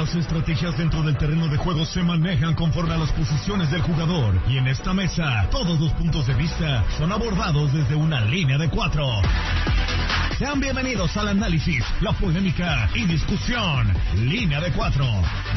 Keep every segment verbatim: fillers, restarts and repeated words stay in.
Las estrategias dentro del terreno de juego se manejan conforme a las posiciones del jugador. Y en esta mesa, todos los puntos de vista son abordados desde una línea de cuatro. Sean bienvenidos al análisis, la polémica y discusión. Línea de cuatro.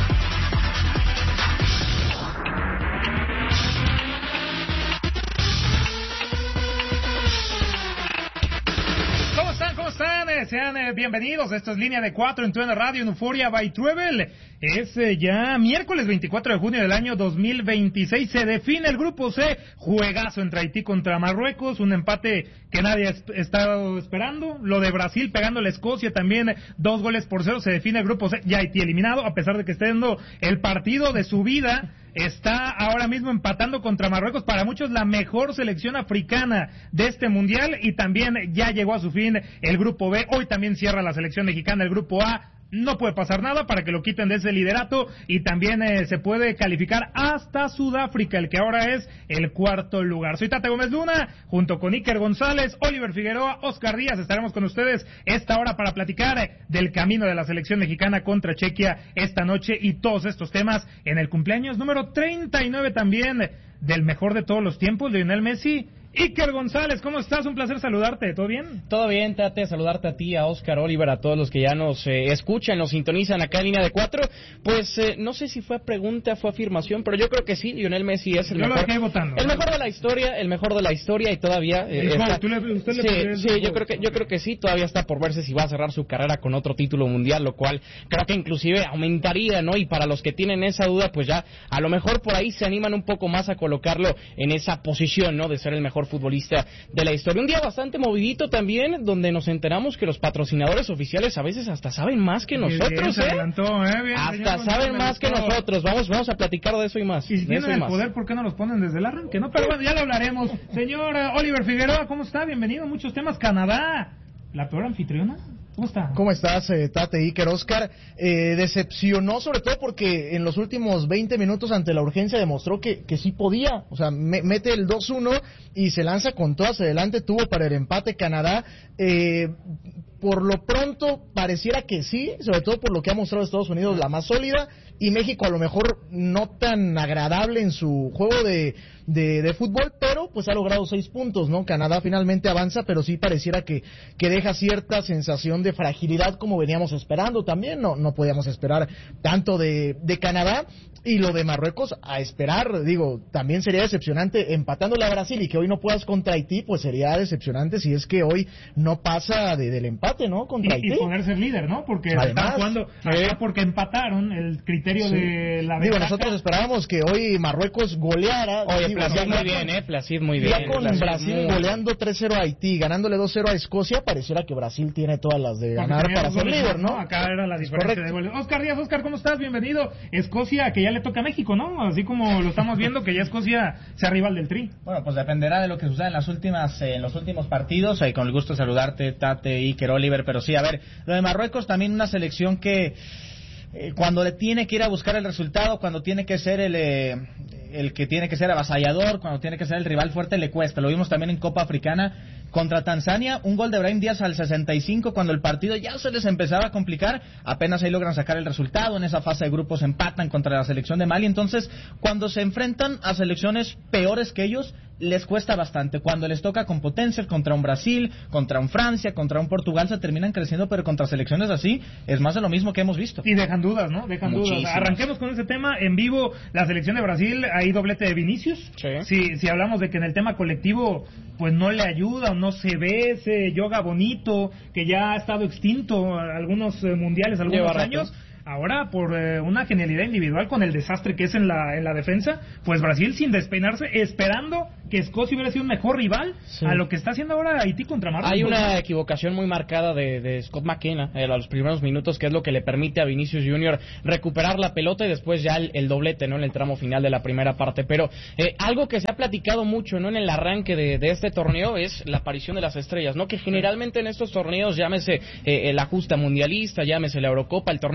¿Cómo están? ¿Cómo están? Eh, sean eh, bienvenidos. Esto es Línea de cuatro en Tuna Radio en Euphoria by Travel. Es eh, ya miércoles veinticuatro de junio del año dos mil veintiséis. Se define el grupo C. Juegazo entre Haití contra Marruecos. Un empate que nadie ha estado esperando. Lo de Brasil pegándole a Escocia también. Dos goles por cero. Se define el grupo C. Ya Haití eliminado, a pesar de que esté dando el partido de su vida. Está ahora mismo empatando contra Marruecos, para muchos la mejor selección africana de este mundial, y también ya llegó a su fin el grupo B. Hoy también cierra la selección mexicana el grupo A. No puede pasar nada para que lo quiten de ese liderato, y también eh, se puede calificar hasta Sudáfrica, el que ahora es el cuarto lugar. Soy Tate Gómez Luna, junto con Iker González, Oliver Figueroa, Oscar Díaz. Estaremos con ustedes esta hora para platicar eh, del camino de la selección mexicana contra Chequia esta noche, y todos estos temas en el cumpleaños número treinta y nueve también del mejor de todos los tiempos, Lionel Messi. Iker González, ¿cómo estás? Un placer saludarte, ¿todo bien? Todo bien, Tate, saludarte a ti, a Oscar, Oliver, a todos los que ya nos eh, escuchan, nos sintonizan acá en Línea de Cuatro. Pues eh, no sé si fue pregunta, fue afirmación, pero yo creo que sí, Lionel Messi es el yo mejor. Lo dejé votando, el mejor de la historia, el mejor de la historia, y todavía eh, está... ¿Tú le, usted sí, le sí, yo creo que yo creo que sí, todavía está por verse si va a cerrar su carrera con otro título mundial, lo cual creo que inclusive aumentaría, ¿no? Y para los que tienen esa duda, pues ya a lo mejor por ahí se animan un poco más a colocarlo en esa posición, ¿no? De ser el mejor futbolista de la historia. Un día bastante movidito también, donde nos enteramos que los patrocinadores oficiales a veces hasta saben más que nosotros, bien, se adelantó, ¿eh? Bien, hasta saben más que nosotros. Vamos, vamos a platicar de eso y más. Y si tienen el poder, ¿por qué no los ponen desde el arranque? No, pero bueno, ya lo hablaremos. Señor Oliver Figueroa, ¿cómo está? Bienvenido. Muchos temas. Canadá, la peor anfitriona. ¿Cómo está? ¿Cómo estás, eh, Tate, Iker, Oscar? Eh, decepcionó sobre todo porque en los últimos veinte minutos ante la urgencia demostró que, que sí podía. O sea, me, mete el dos uno y se lanza con todo hacia adelante. Tuvo para el empate Canadá. Eh, por lo pronto pareciera que sí, sobre todo por lo que ha mostrado Estados Unidos, la más sólida, y México a lo mejor no tan agradable en su juego de, de, de fútbol, pero pues ha logrado seis puntos, ¿no? Canadá finalmente avanza, pero sí pareciera que, que deja cierta sensación de fragilidad como veníamos esperando también. No, no podíamos esperar tanto de, de Canadá. Y lo de Marruecos, a esperar, digo, también sería decepcionante empatándole a Brasil, y que hoy no puedas contra Haití, pues sería decepcionante si es que hoy no pasa de, del empate, ¿no? Contra y, Haití. Y ponerse líder, ¿no? Porque además, están jugando, eh, porque empataron el criterio sí. de la Digo, ventaja. nosotros esperábamos que hoy Marruecos goleara. Oye, digo, Placid no, muy bien, ¿eh? Placid muy bien. Ya con Placid Brasil muy... goleando tres cero a Haití, ganándole dos cero a Escocia, pareciera que Brasil tiene todas las de ganar para ser líder, ¿no? Acá era la diferencia Correcto. de goles. Oscar Díaz, Oscar, ¿cómo estás? Bienvenido. Escocia, que ya le toca a México, ¿no? Así como lo estamos viendo, que ya Escocia sea rival del Tri. Bueno, pues dependerá de lo que suceda en las últimas eh, en los últimos partidos. Eh, con el gusto de saludarte, Tate, Iker, Oliver, pero sí, a ver, lo de Marruecos también una selección que eh, cuando le tiene que ir a buscar el resultado, cuando tiene que ser el eh, el que tiene que ser avasallador, cuando tiene que ser el rival fuerte, le cuesta. Lo vimos también en Copa Africana contra Tanzania, un gol de Brahim Díaz al sesenta y cinco, cuando el partido ya se les empezaba a complicar, apenas ahí logran sacar el resultado. En esa fase de grupos empatan contra la selección de Mali. Entonces, cuando se enfrentan a selecciones peores que ellos, les cuesta bastante. Cuando les toca con potencias, contra un Brasil, contra un Francia, contra un Portugal, se terminan creciendo, pero contra selecciones así es más de lo mismo que hemos visto. Y dejan dudas, ¿no? Dejan Muchísimas. dudas. Arranquemos con ese tema. En vivo, la selección de Brasil, hay doblete de Vinicius. Sí. Si, si hablamos de que en el tema colectivo, pues no le ayuda o no se ve ese yoga bonito que ya ha estado extinto algunos eh, mundiales, algunos Lleva años. Rato. Ahora, por eh, una genialidad individual con el desastre que es en la en la defensa, pues Brasil sin despeinarse, esperando que Escocia hubiera sido un mejor rival sí. a lo que está haciendo ahora Haití contra Marruecos. Hay una equivocación muy marcada de, de Scott McKenna eh, a los primeros minutos, que es lo que le permite a Vinicius Junior recuperar la pelota y después ya el, el doblete, ¿no? En el tramo final de la primera parte. Pero eh, algo que se ha platicado mucho, ¿no? En el arranque de, de este torneo es la aparición de las estrellas, ¿no? Que generalmente en estos torneos, llámese eh, la justa mundialista, llámese la Eurocopa, el torneo de que me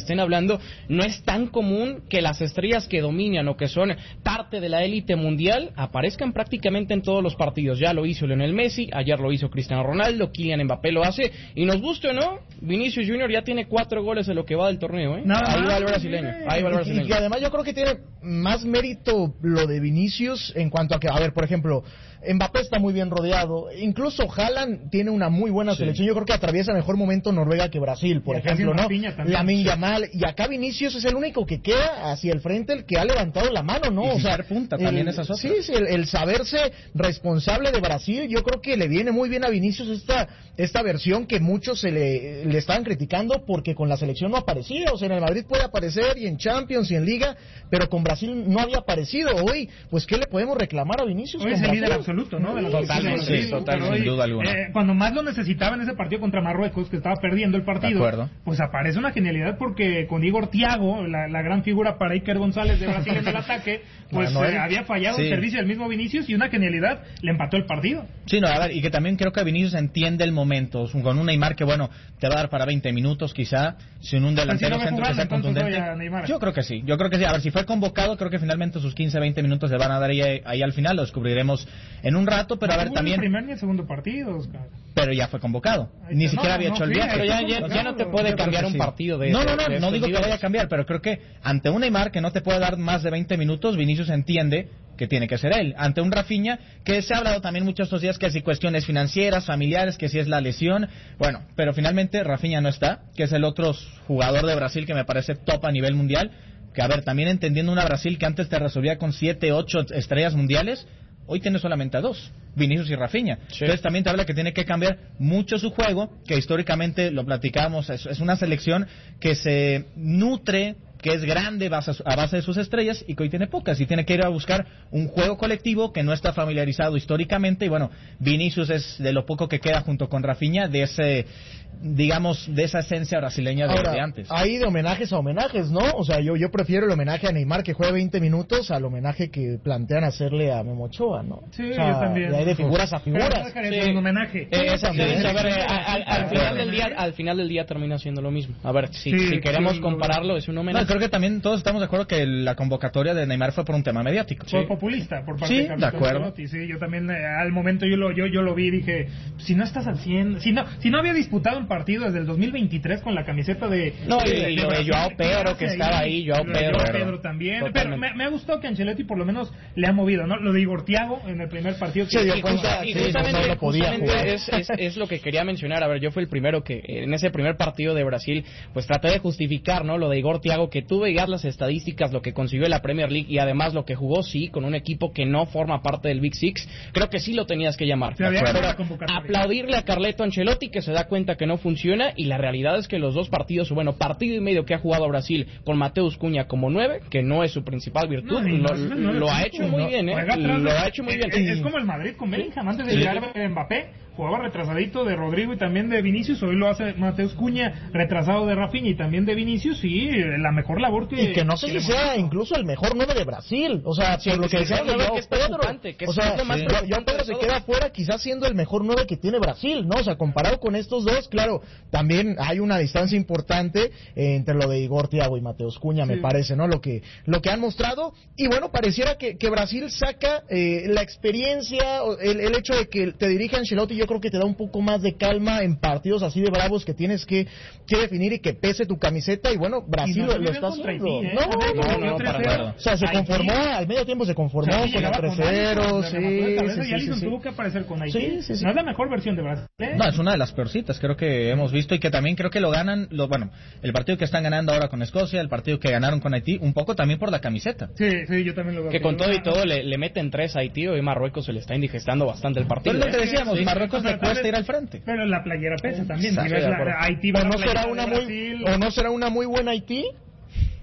estén hablando, no es tan común que las estrellas que dominan o que son parte de la élite mundial aparezcan prácticamente en todos los partidos. Ya lo hizo Lionel Messi, ayer lo hizo Cristiano Ronaldo, Kylian Mbappé lo hace, y nos guste o no, Vinicius Junior ya tiene cuatro goles en lo que va del torneo, ¿eh? Nada ahí más, va el brasileño, ahí va el brasileño. Y, y que además yo creo que tiene más mérito lo de Vinicius en cuanto a que, a ver, por ejemplo, Mbappé está muy bien rodeado, incluso Haaland tiene una muy buena sí. selección, yo creo que atraviesa mejor momento Noruega que Brasil, por y ejemplo, ¿no? Lamine sí. Yamal, y acá Vinicius es el único que queda hacia el frente, el que ha levantado la mano, ¿no? Y o sea, punta el, también esas otras. Sí, sí, el, el saberse responsable de Brasil, yo creo que le viene muy bien a Vinicius esta esta versión que muchos se le, le estaban criticando porque con la selección no aparecía, o sea, en el Madrid puede aparecer y en Champions y en Liga, pero con Brasil no había aparecido. Hoy, pues, ¿qué le podemos reclamar a Vinicius? Hoy es el líder absoluto, ¿no? De la Totalmente, sí, sí, totalmente, sin duda alguna. Eh, cuando más lo necesitaba en ese partido contra Marruecos, que estaba perdiendo el partido, pues aparece una genialidad porque con Igor Thiago, la, la gran figura para Iker González de Brasil en el ataque, pues no, no, eh, había fallado sí. el servicio del mismo Vinicius y una genialidad le empató el partido. Sí, no, a ver, y que también creo que Vinicius entiende el momento, con un Neymar que, bueno, te va a dar para veinte minutos quizá, sin un delantero si no centro que sea contundente. Yo creo que sí, yo creo que sí. A ver, si fue convocado, creo que finalmente sus quince, veinte minutos le van a dar ahí, ahí al final, lo descubriremos en un rato, pero no a ver también... No el primer ni el segundo partido, Oscar. Pero ya fue convocado, ahí ni siquiera no, había no, hecho el viaje. Pero ya, ya, ya no te puede cambiar un sí. partido de... No, no, no, de no digo que vaya a cambiar, pero creo que ante un Neymar que no te puede dar más de veinte minutos, Vinicius entiende que tiene que ser él. Ante un Rafinha, que se ha hablado también muchos estos días que si cuestiones financieras, familiares, que si es la lesión, bueno, pero finalmente Rafinha no está, que es el otro jugador de Brasil que me parece top a nivel mundial, que a ver, también entendiendo una Brasil que antes te resolvía con siete, ocho estrellas mundiales, hoy tiene solamente a dos, Vinicius y Rafinha. Sí. Entonces también te habla que tiene que cambiar mucho su juego, que históricamente lo platicamos, es, es una selección que se nutre, que es grande a base de sus estrellas y que hoy tiene pocas y tiene que ir a buscar un juego colectivo que no está familiarizado históricamente y bueno, Vinicius es de lo poco que queda junto con Rafinha de ese, digamos, de esa esencia brasileña de, Ahora, de antes. Hay de homenajes a homenajes, ¿no? O sea, yo yo prefiero el homenaje a Neymar que juegue veinte minutos al homenaje que plantean hacerle a Memo Ochoa, ¿no? Sí, o sea, yo también. Y hay de figuras a figuras. Sí. Un homenaje. Eh, esa, sí, a ver, eh, al, al final del día, al final del día termina siendo lo mismo. A ver, si, sí, si queremos sí, compararlo, es un homenaje. No, creo que también todos estamos de acuerdo que la convocatoria de Neymar fue por un tema mediático. Fue sí. populista por parte sí, de Carlos de acuerdo. Ancelotti. Sí, yo también eh, al momento yo lo yo yo lo vi y dije, si no estás al cien, si no si no había disputado un partido desde el dos mil veintitrés con la camiseta de No, de, y de, lo de Joao Pedro que estaba ahí, Joao Pedro. Joao Pedro también, totalmente. Pero me, me ha gustado que Ancelotti por lo menos le ha movido, ¿no? Lo de Igor Thiago en el primer partido que se dio cuenta, y sí, justamente, no lo podía jugar. Es, es, es lo que quería mencionar. A ver, yo fui el primero que en ese primer partido de Brasil, pues traté de justificar, ¿no? Lo de Igor Thiago, que tú veías las estadísticas, lo que consiguió en la Premier League y además lo que jugó, sí, con un equipo que no forma parte del Big Six, creo que sí lo tenías que llamar. Pero aplaudirle a Carleto Ancelotti que se da cuenta que no funciona y la realidad es que los dos partidos, bueno, partido y medio que ha jugado Brasil con Mateus Cunha como nueve, que no es su principal virtud, no, lo, no, no, lo ha hecho muy bien, ¿eh? Lo ha hecho muy bien. Es, es como el Madrid con Bellingham, antes de sí. llegar a Mbappé, jugaba retrasadito de Rodrigo y también de Vinicius, hoy lo hace Mateus Cunha, retrasado de Rafinha y también de Vinicius, y la mejor labor que... Y que no sé si sea incluso el mejor nueve de Brasil, o sea, sí, por lo que decía de Joao Pedro, o sea, Joao Pedro se queda fuera quizás siendo el mejor nueve que tiene Brasil, ¿no? O sea, comparado con estos dos, claro, también hay una distancia importante eh, entre lo de Igor Thiago y Mateus Cunha, sí. me parece, ¿no? Lo que lo que han mostrado, y bueno, pareciera que, que Brasil saca eh, la experiencia, el, el hecho de que te dirija Ancelotti, yo creo que te da un poco más de calma en partidos así de bravos que tienes que, que definir y que pese tu camiseta, y bueno, Brasil y no, lo, lo está haciendo. Ti, ¿eh? No, no, no, no, para nada. O sea, se conformó, al medio tiempo se conformó sí, con el tres cero, sí, sí, y Alisson tuvo que aparecer con Haití. Sí, sí, sí. No es la mejor versión de Brasil. ¿eh? No, es una de las peorcitas, creo que hemos visto, y que también creo que lo ganan, lo, bueno, el partido que están ganando ahora con Escocia, el partido que ganaron con Haití, un poco también por la camiseta. Sí, sí, yo también lo veo. Que con todo y todo le, le meten tres a Haití, y Marruecos se le está indigestando bastante el partido. Pero es lo que decíamos, sí, Marruecos le cuesta ir al frente. Pero la playera pesa también. Si ves la, Haití o no será una muy, o no será una muy buena Haití.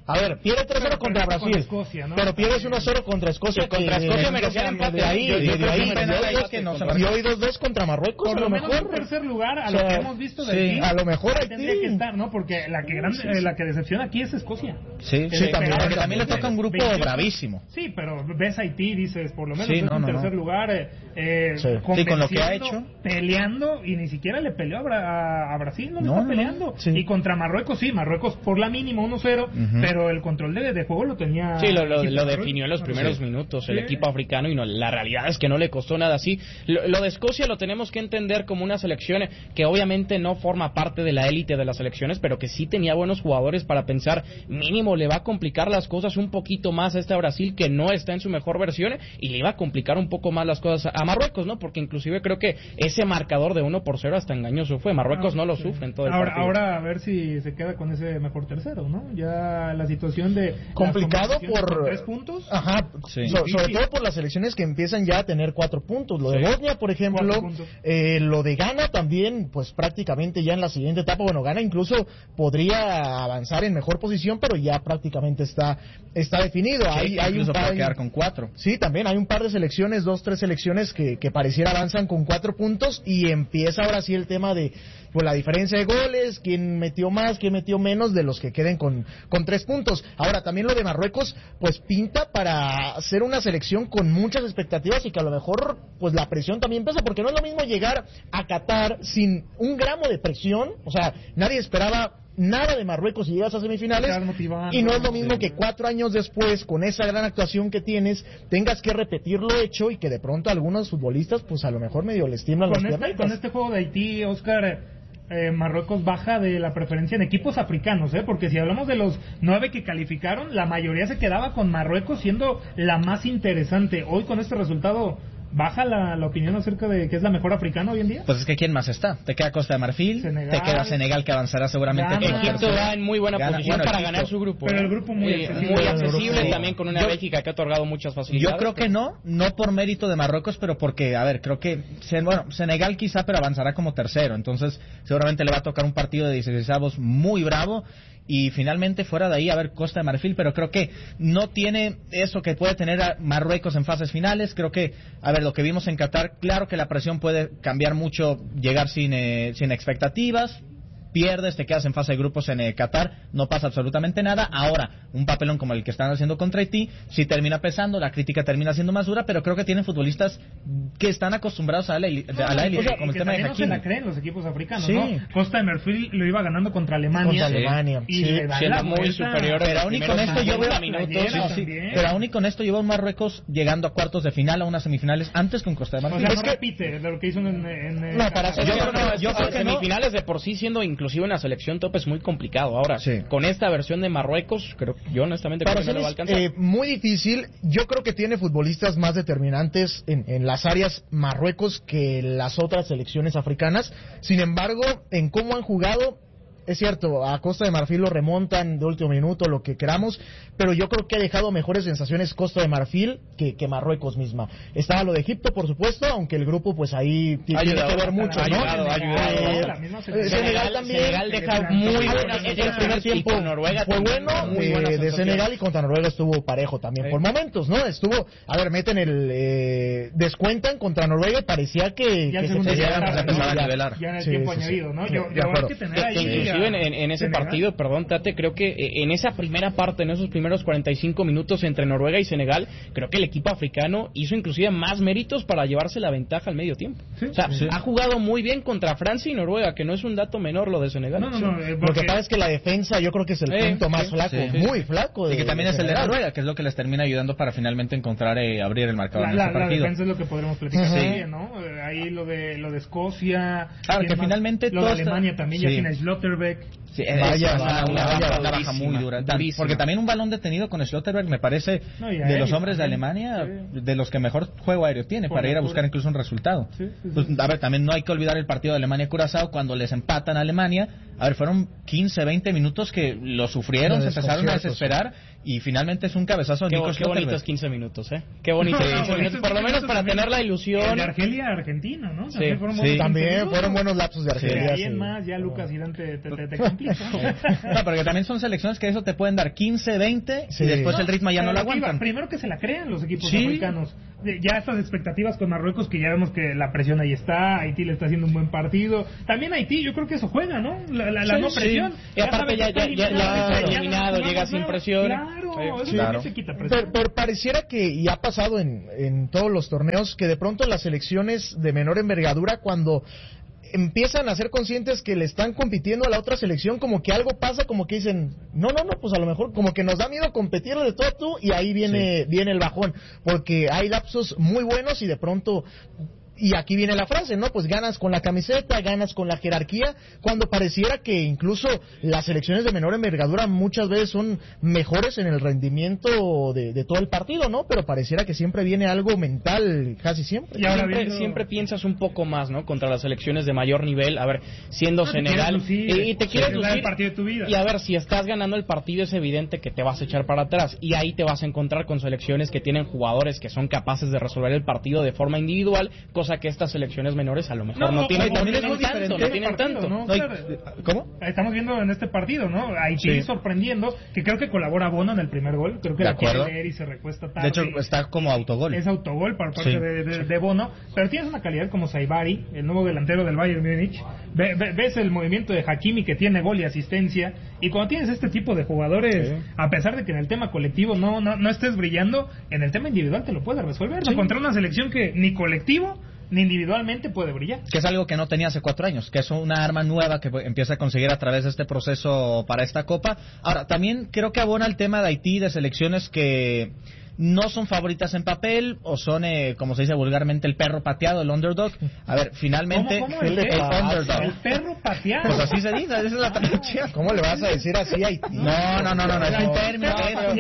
A ver, pierde tres cero contra Brasil, contra Escocia, ¿no? pero pierdes uno cero contra Escocia. Sí, contra que- Escocia que- merecía el empate. De ahí, Yo- yo de creo ahí, que merecía el y hoy- empate no se contra- y hoy dos dos contra Marruecos, Por a lo lo menos mejor. en tercer lugar, a O lo sea, que hemos visto de sí, Haití, a lo mejor Haití. tendría que estar, ¿no? Porque la que gran, eh, la que decepciona aquí es Escocia. Sí, Que sí, le también, pegaron porque también le de- toca un grupo veintiocho. bravísimo. Sí, pero ves a Haití, dices, por lo menos Sí, es no, en no, tercer no. lugar, eh, eh, Sí. Sí, con lo que ha convenciendo, hecho. peleando, y ni siquiera le peleó a, Bra- a- a Brasil, no, le No, está no, peleando. sí. Y contra Marruecos, sí, Marruecos por la mínima uno cero, Ujú. pero el control de, de juego lo tenía. Sí, lo, lo, el equipo lo de definió en los Marruecos. primeros Sí. minutos el Sí. equipo africano y no, la realidad es que no le costó nada así. Lo, lo de Escocia lo tenemos que entender como una selección que obviamente no forma parte de la élite de las selecciones, pero que sí tenía buenos jugadores para pensar, mínimo le va a complicar las cosas un poquito más a este Brasil que no está en su mejor versión y le iba a complicar un poco más las cosas a Marruecos, ¿no? Porque inclusive creo que ese marcador de uno por cero hasta engañoso fue. Marruecos Ah, no lo sí. sufre en todo el ahora, partido. ahora a ver si se queda con ese mejor tercero, ¿no? Ya la situación de... Complicado las competiciones por con tres puntos. Ajá, Sí. so- sobre Sí. todo por las selecciones que empiezan ya a tener cuatro puntos. Lo de Sí. Bosnia, por ejemplo, Cuatro puntos. eh, lo de Ghana también, pues prácticamente ya en la siguiente etapa, bueno, Ghana incluso podría avanzar en mejor posición, pero ya prácticamente está está definido. Sí, hay, hay un incluso par, puede quedar con cuatro. Sí, también hay un par de selecciones, dos, tres selecciones que, que pareciera avanzan con cuatro puntos y empieza ahora sí el tema de pues la diferencia de goles, quién metió más, quién metió menos de los que queden con, con tres puntos. Ahora, también lo de Marruecos, pues pinta para ser una selección con muchas expectativas y que a lo mejor pues la presión también pesa, porque no es lo mismo llegar a Qatar sin un gramo de presión, o sea, nadie esperaba nada de Marruecos y llegas a semifinales, Estar motivando, y no es lo mismo sí. que cuatro años después, con esa gran actuación que tienes, tengas que repetir lo hecho y que de pronto a algunos futbolistas pues a lo mejor medio les tiemblan las Con este, piernitas. con este juego de Haití, Oscar, eh, Marruecos baja de la preferencia en equipos africanos, ¿eh? Porque si hablamos de los nueve que calificaron, la mayoría se quedaba con Marruecos siendo la más interesante. Hoy con este resultado, ¿baja la, la opinión acerca de que es la mejor africana hoy en día? Pues es que ¿quién más está? Te queda Costa de Marfil, Senegal, te queda Senegal que avanzará seguramente Ghana, como Egipto tercero. va en muy buena Gana- posición bueno, para Egipto. ganar su grupo. Pero ¿eh? el grupo muy Eh, accesible. muy El grupo, accesible sí. también con una Yo- Bélgica que ha otorgado muchas facilidades. Yo creo que no, no por mérito de Marruecos, pero porque, a ver, creo que, Sen- bueno, Senegal quizá, pero avanzará como tercero, entonces seguramente le va a tocar un partido de dieciseisavos muy bravo, y finalmente fuera de ahí, a ver, Costa de Marfil, pero creo que no tiene eso que puede tener a Marruecos en fases finales. Creo que, a ver, lo que vimos en Qatar, claro que la presión puede cambiar mucho, llegar sin, eh, sin expectativas. Pierdes, te quedas en fase de grupos en eh, Qatar, no pasa absolutamente nada. Ahora, un papelón como el que están haciendo contra Haití, sí termina pesando, la crítica termina siendo más dura, pero creo que tienen futbolistas que están acostumbrados a la, a la élite, O sea, como y el que tema de también no se Hakimi. la creen los equipos africanos, Sí. ¿no? Costa de Marfil lo iba ganando contra Alemania. Contra Sí. Alemania, Y sí. le da Siendo la muy vuelta. superior Pero los aún y con primeros esto yo veo cincuenta minutos, sí, sí, también. pero aún y con esto yo veo a Marruecos llegando a cuartos de final, a unas semifinales antes con Costa de O Marfil. sea, Es no que- repite de lo que hizo en... en, en- No, para Yo, Yo creo creo que, que- yo yo creo que no. semifinales de por sí siendo inclusive una selección top es muy complicado. Ahora, Sí. con esta versión de Marruecos, creo yo honestamente Para creo que no le va a ser alcanzar. eh, muy difícil, yo creo que tiene futbolistas más determinantes en, en las áreas Marruecos que las otras selecciones africanas. Sin embargo, en cómo han jugado, es cierto, a Costa de Marfil lo remontan de último minuto, lo que queramos, pero yo creo que ha dejado mejores sensaciones Costa de Marfil que, que Marruecos misma. Estaba lo de Egipto, por supuesto, aunque el grupo pues ahí t- tiene ayudado, que ver mucho, ha ¿no? ayudado, ha ayudado. Eh, La misma eh, selección. Senegal también. Senegal deja Senegal muy también. buenas el primer sensaciones, y tiempo con Noruega fue también, bueno, muy eh, buenas de sensaciones. Senegal, y contra Noruega estuvo parejo también Sí. por momentos, ¿no? Estuvo, a ver, meten el eh, descuentan contra Noruega y parecía que, Ya que el segundo se ya tiempo, se empezaba a nivelar. Ya en el Sí, tiempo sí, sí. añadido, ¿no? Sí, Yo, de yo hay acuerdo. que tener Que- ahí... que inclusive en, a- en- en ese Senegal. partido, perdón, Tate, creo que eh, en esa primera parte, en esos primeros cuarenta y cinco minutos entre Noruega y Senegal, creo que el equipo africano hizo inclusive más méritos para llevarse la ventaja al medio tiempo. Sí, o sea, sí. ha jugado muy bien contra Francia y Noruega, que no es un dato menor lo de Senegal. No, no, no. eh, Lo porque- que pasa es que la defensa yo creo que es el Eh, punto más sí, flaco, sí. muy flaco. Y que también es el de Senegal. Noruega, que es lo que les termina ayudando para finalmente encontrar eh, abrir el marcador La, en la, este la partido. defensa es lo que podremos platicar Ujú. también, ¿no? Eh, Ahí lo de lo de Escocia. Claro, ¿quién que más? finalmente lo todo de está- Alemania también, Sí. ya sin Schlotterbeck. Sí, Vaya, es una, vaya, una, vaya, baja, una baja durísima, muy dura. Tan- durísima. Porque también un balón detenido con Schlotterberg me parece No, y a de los ellos hombres de también. Alemania, Sí. de los que mejor juego aéreo tiene Por para ir a locura. buscar incluso un resultado. Sí, sí, sí. Pues, a ver, también no hay que olvidar el partido de Alemania-Curazao cuando les empatan a Alemania. A ver, fueron quince, veinte minutos que lo sufrieron, De se empezaron a desconcierto, desesperar y finalmente es un cabezazo de Qué, Nico qué bonitos Schlotterbeck. quince minutos, ¿eh? Qué bonitos No, quince no, minutos, esos por lo quince menos minutos para también. tener la ilusión. El de Argelia, Argentina, ¿no? También Sí, fueron sí. buenos También minutos. fueron buenos lapsos de Y Argelia. ahí en sí. más, ya Lucas Irán te, te te, te complica. No, porque también son selecciones que eso te pueden dar quince, veinte sí. y después no, el ritmo ya no lo aguantan. Primero que se la crean los equipos sí. africanos. Ya estas expectativas con Marruecos, que ya vemos que la presión ahí está, Haití le está haciendo un buen partido. También Haití, yo creo que eso juega, ¿no? La, la, la sí, no presión. Sí. Y aparte ya, ya, ya, ya eliminado, llega sin presión. Claro, sí, eso claro. se quita presión. Pero, pero pareciera que, y ha pasado en, en todos los torneos, que de pronto las selecciones de menor envergadura, cuando empiezan a ser conscientes que le están compitiendo a la otra selección, como que algo pasa, como que dicen, no, no, no, pues a lo mejor como que nos da miedo competir de todo tú, y ahí viene, sí. viene el bajón, porque hay lapsos muy buenos y de pronto... Y aquí viene la frase, ¿no? Pues ganas con la camiseta, ganas con la jerarquía, cuando pareciera que incluso las selecciones de menor envergadura muchas veces son mejores en el rendimiento de, de todo el partido, ¿no? Pero pareciera que siempre viene algo mental, casi siempre. Y ahora siempre, viendo... siempre piensas un poco más, ¿no? Contra las selecciones de mayor nivel, a ver, siendo no, Senegal, lucir, y te quieres lucir, el partido de tu vida. Y a ver, si estás ganando el partido es evidente que te vas a echar para atrás, y ahí te vas a encontrar con selecciones que tienen jugadores que son capaces de resolver el partido de forma individual, cosa que estas selecciones menores a lo mejor no, no tienen, no tienen tanto, no tienen tanto. ¿no? No, ¿Cómo? Estamos viendo en este partido, ¿no? Haití sí. sorprendiendo, que creo que colabora Bono en el primer gol, creo que de la quiere leer y se recuesta tarde. De hecho, está como autogol. Es autogol por parte sí. de, de, de Bono, pero tienes una calidad como Saibari, el nuevo delantero del Bayern Múnich. Ve, ve, ves el movimiento de Hakimi, que tiene gol y asistencia, y cuando tienes este tipo de jugadores, sí. a pesar de que en el tema colectivo no, no, no estés brillando, en el tema individual te lo puedes resolver, sí. ¿no? Contra una selección que ni colectivo ni individualmente puede brillar. Que es algo que no tenía hace cuatro años, que es una arma nueva que empieza a conseguir a través de este proceso para esta Copa. Ahora, también creo que abona el tema de Haití, de selecciones que no son favoritas en papel, o son, eh, como se dice vulgarmente, el perro pateado, el underdog. A ver, finalmente, ¿Cómo, cómo el, el, el underdog. El perro pateado. Pues así se dice, esa es la traducción. ¿Cómo le vas a decir así a Haití? No, no, no, no, no, es un término.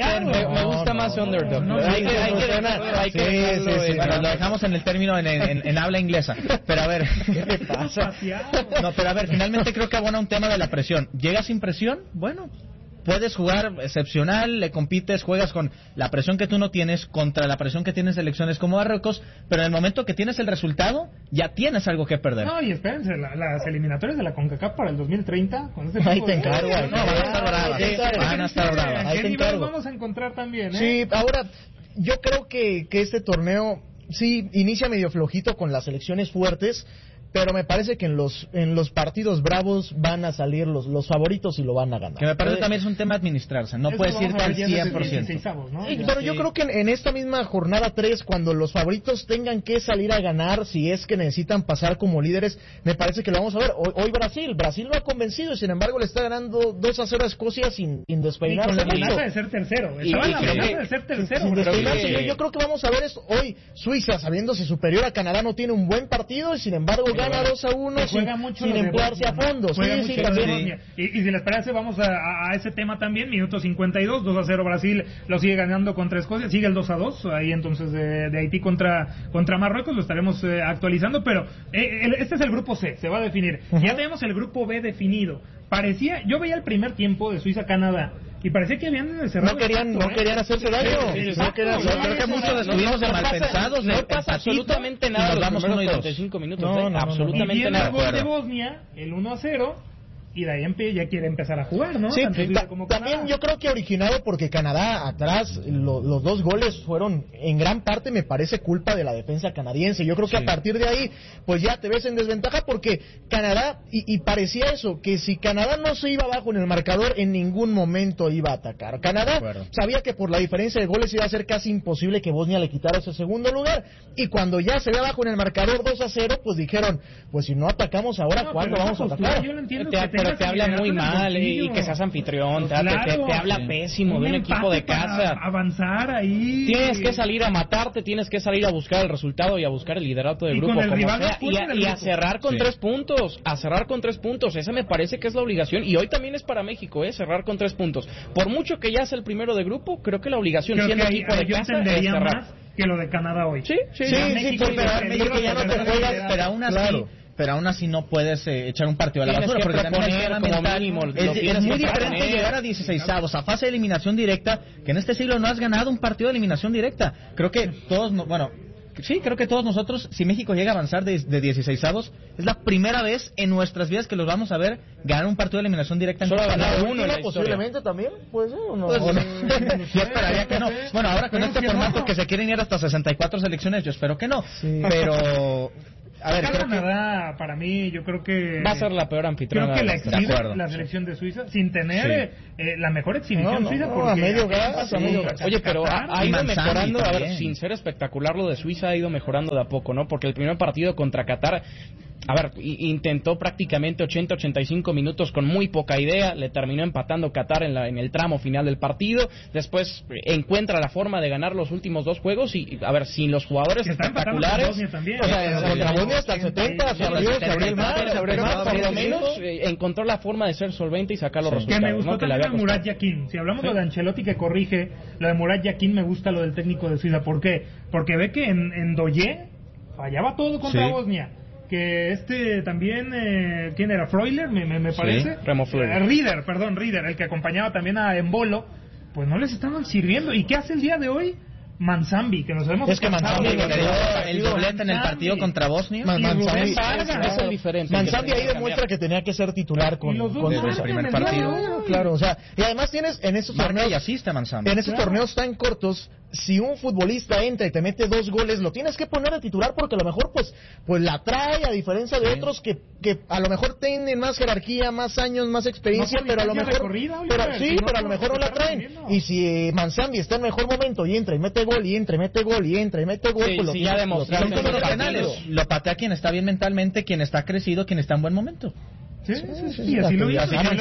Me gusta más underdog. No, hay que, hay que, hay que, sí, sí, sí. Bueno, lo dejamos en el término en, en, en habla inglesa. Pero a ver, ¿qué te pasa? No, pero a ver, finalmente creo que abona un tema de la presión. ¿Llegas sin presión? Bueno, puedes jugar excepcional, le compites, juegas con la presión que tú no tienes contra la presión que tienen selecciones como Marruecos, pero en el momento que tienes el resultado, ya tienes algo que perder. No, y espérense, la, las eliminatorias de la CONCACAF para el dos mil treinta, con este ahí te encargo. De... No, van a estar bravas. Sí, van a estar bravas. Ahí te encargo. Vamos a encontrar también, ¿eh? Sí, ahora, yo creo que, que este torneo, sí, inicia medio flojito con las selecciones fuertes, pero me parece que en los en los partidos bravos van a salir los los favoritos y lo van a ganar. Que me parece que también es un tema administrarse, no puedes irte al cien por ciento. ¿no? Sí, pero yo creo que en, en esta misma jornada tres, cuando los favoritos tengan que salir a ganar, si es que necesitan pasar como líderes, me parece que lo vamos a ver. Hoy, hoy Brasil, Brasil no ha convencido y sin embargo le está ganando dos a cero a Escocia sin, sin despeinarse. Y con la amenaza de ser tercero. Estaba la amenaza de ser tercero. Sin despeinarse. Yo, yo creo que vamos a ver esto. Hoy Suiza, sabiéndose superior a Canadá, no tiene un buen partido y sin embargo pero gana dos a uno. Juega sin, mucho sin emplearse a fondo. Juega sí, mucho sí, también. Y, y si les parece, vamos a, a, a ese tema también. Minuto cincuenta y dos, dos a cero Brasil lo sigue ganando contra Escocia. Sigue el dos a dos ahí entonces de, de Haití contra contra Marruecos. Lo estaremos eh, actualizando. Pero eh, el, este es el grupo C, se va a definir. Uh-huh. Ya tenemos el grupo B definido. Parecía, yo veía el primer tiempo de Suiza-Canadá y parecía que habían cerrado. No querían, no querían hacerse daño. Sí, sí, no querían, yo creo que muchos estuvimos de malpensados. No pasa absolutamente nada. Nos damos uno y treinta y cinco minutos. No, no, absolutamente y viene nada. El gol de Bosnia, el uno a cero. Y de ahí ya quiere empezar a jugar, ¿no? Sí, ta- también yo creo que originado porque Canadá atrás, lo, los dos goles fueron en gran parte, me parece, culpa de la defensa canadiense. Yo creo que sí. A partir de ahí, pues ya te ves en desventaja porque Canadá, y, y parecía eso, que si Canadá no se iba abajo en el marcador, en ningún momento iba a atacar. Canadá sabía que por la diferencia de goles iba a ser casi imposible que Bosnia le quitara ese segundo lugar. Y cuando ya se ve abajo en el marcador dos a cero, pues dijeron, pues si no atacamos ahora, no, ¿cuándo vamos a atacar? Yo lo entiendo te, que pero te habla muy mal y, y que seas anfitrión, te, claro, te, te habla sí. pésimo de un equipo de casa. Avanzar ahí. Tienes que salir a matarte, tienes que salir a buscar el resultado y a buscar el liderato del grupo como sea, y, a, y a cerrar con sí. tres puntos, a cerrar con tres puntos. Esa me parece que es la obligación y hoy también es para México, eh, cerrar con tres puntos. Por mucho que ya sea el primero de grupo, creo que la obligación creo siendo que equipo ahí, de casa es cerrar. Más que lo de Canadá hoy. Sí, sí, sí, sí, sí, sí pero México ya no te juegas, pero aún así. Claro. Pero aún así no puedes eh, echar un partido a la basura, porque también es, mínimo, es, es muy diferente proponer. Llegar a dieciseisavos, a fase de eliminación directa, que en este siglo no has ganado un partido de eliminación directa. Creo que todos, no, bueno, sí, creo que todos nosotros, si México llega a avanzar de, de dieciseisavos, es la primera vez en nuestras vidas que los vamos a ver ganar un partido de eliminación directa. Solo ganar uno en la posiblemente historia. También, puede ser o no. Pues, o no. Yo esperaría que no. Bueno, ahora con este formato no. que se quieren ir hasta sesenta y cuatro selecciones, yo espero que no. Sí. Pero... A ver, Canadá, que... para mí, yo creo que... Va a ser la peor anfitriona. Creo que la exhibe la selección de Suiza, sin tener sí. eh, la mejor exhibición no, no, suiza. No, porque a medio gas, sí. a medio gas. Oye, pero ha, ha ido mejorando, a ver, sin ser espectacular lo de Suiza, ha ido mejorando de a poco, ¿no? Porque el primer partido contra Qatar... A ver, intentó prácticamente ochenta a ochenta y cinco minutos con muy poca idea, le terminó empatando Qatar en, la, en el tramo final del partido, después encuentra la forma de ganar los últimos dos juegos y, a ver, sin los jugadores espectaculares... O sea, contra Bosnia hasta el setenta, se abrió, se abrió el mar, se abrió el mar, por lo menos encontró la forma de ser solvente y sacar los resultados. Que me gustó ¿no? también a Murat Yakin, si hablamos lo de Ancelotti que corrige, lo de Murat Yakin me gusta lo del técnico de Suiza, ¿por qué? Porque ve que en, en Doye fallaba todo contra sí. Bosnia. Que este también, eh, ¿quién era? Freuler, me, me, me parece. Sí, Remo Freuler. Eh, Rieder, perdón, Rieder, el que acompañaba también a Embolo, pues no les estaban sirviendo. ¿Y qué hace el día de hoy? Manzambi, que nos hemos es que Manzambi le dio el doblete en el partido contra Bosnia. Man, Manzambi es el diferente. Manzambi ahí demuestra que tenía que ser titular con, con el primer partido. Claro, claro, o sea, y además tienes en esos Marca torneos y asiste a Manzambi. En esos claro. torneos tan cortos, si un futbolista entra y te mete dos goles, lo tienes que poner de titular porque a lo mejor pues pues la trae, a diferencia de sí. otros que, que a lo mejor tienen más jerarquía, más años, más experiencia, no, pero a lo mejor recorrida, pero, sí, no, pero a lo mejor no la traen. Y si Manzambi está en mejor momento y entra y mete gol y entra y mete gol y entra y mete gol, sí, pues lo sí, tienes, ya demostró lo, lo, penales. Lo patea quien está bien mentalmente, quien está crecido, quien está en buen momento. Sí, sí, sí, sí, sí, así lo hizo. Así que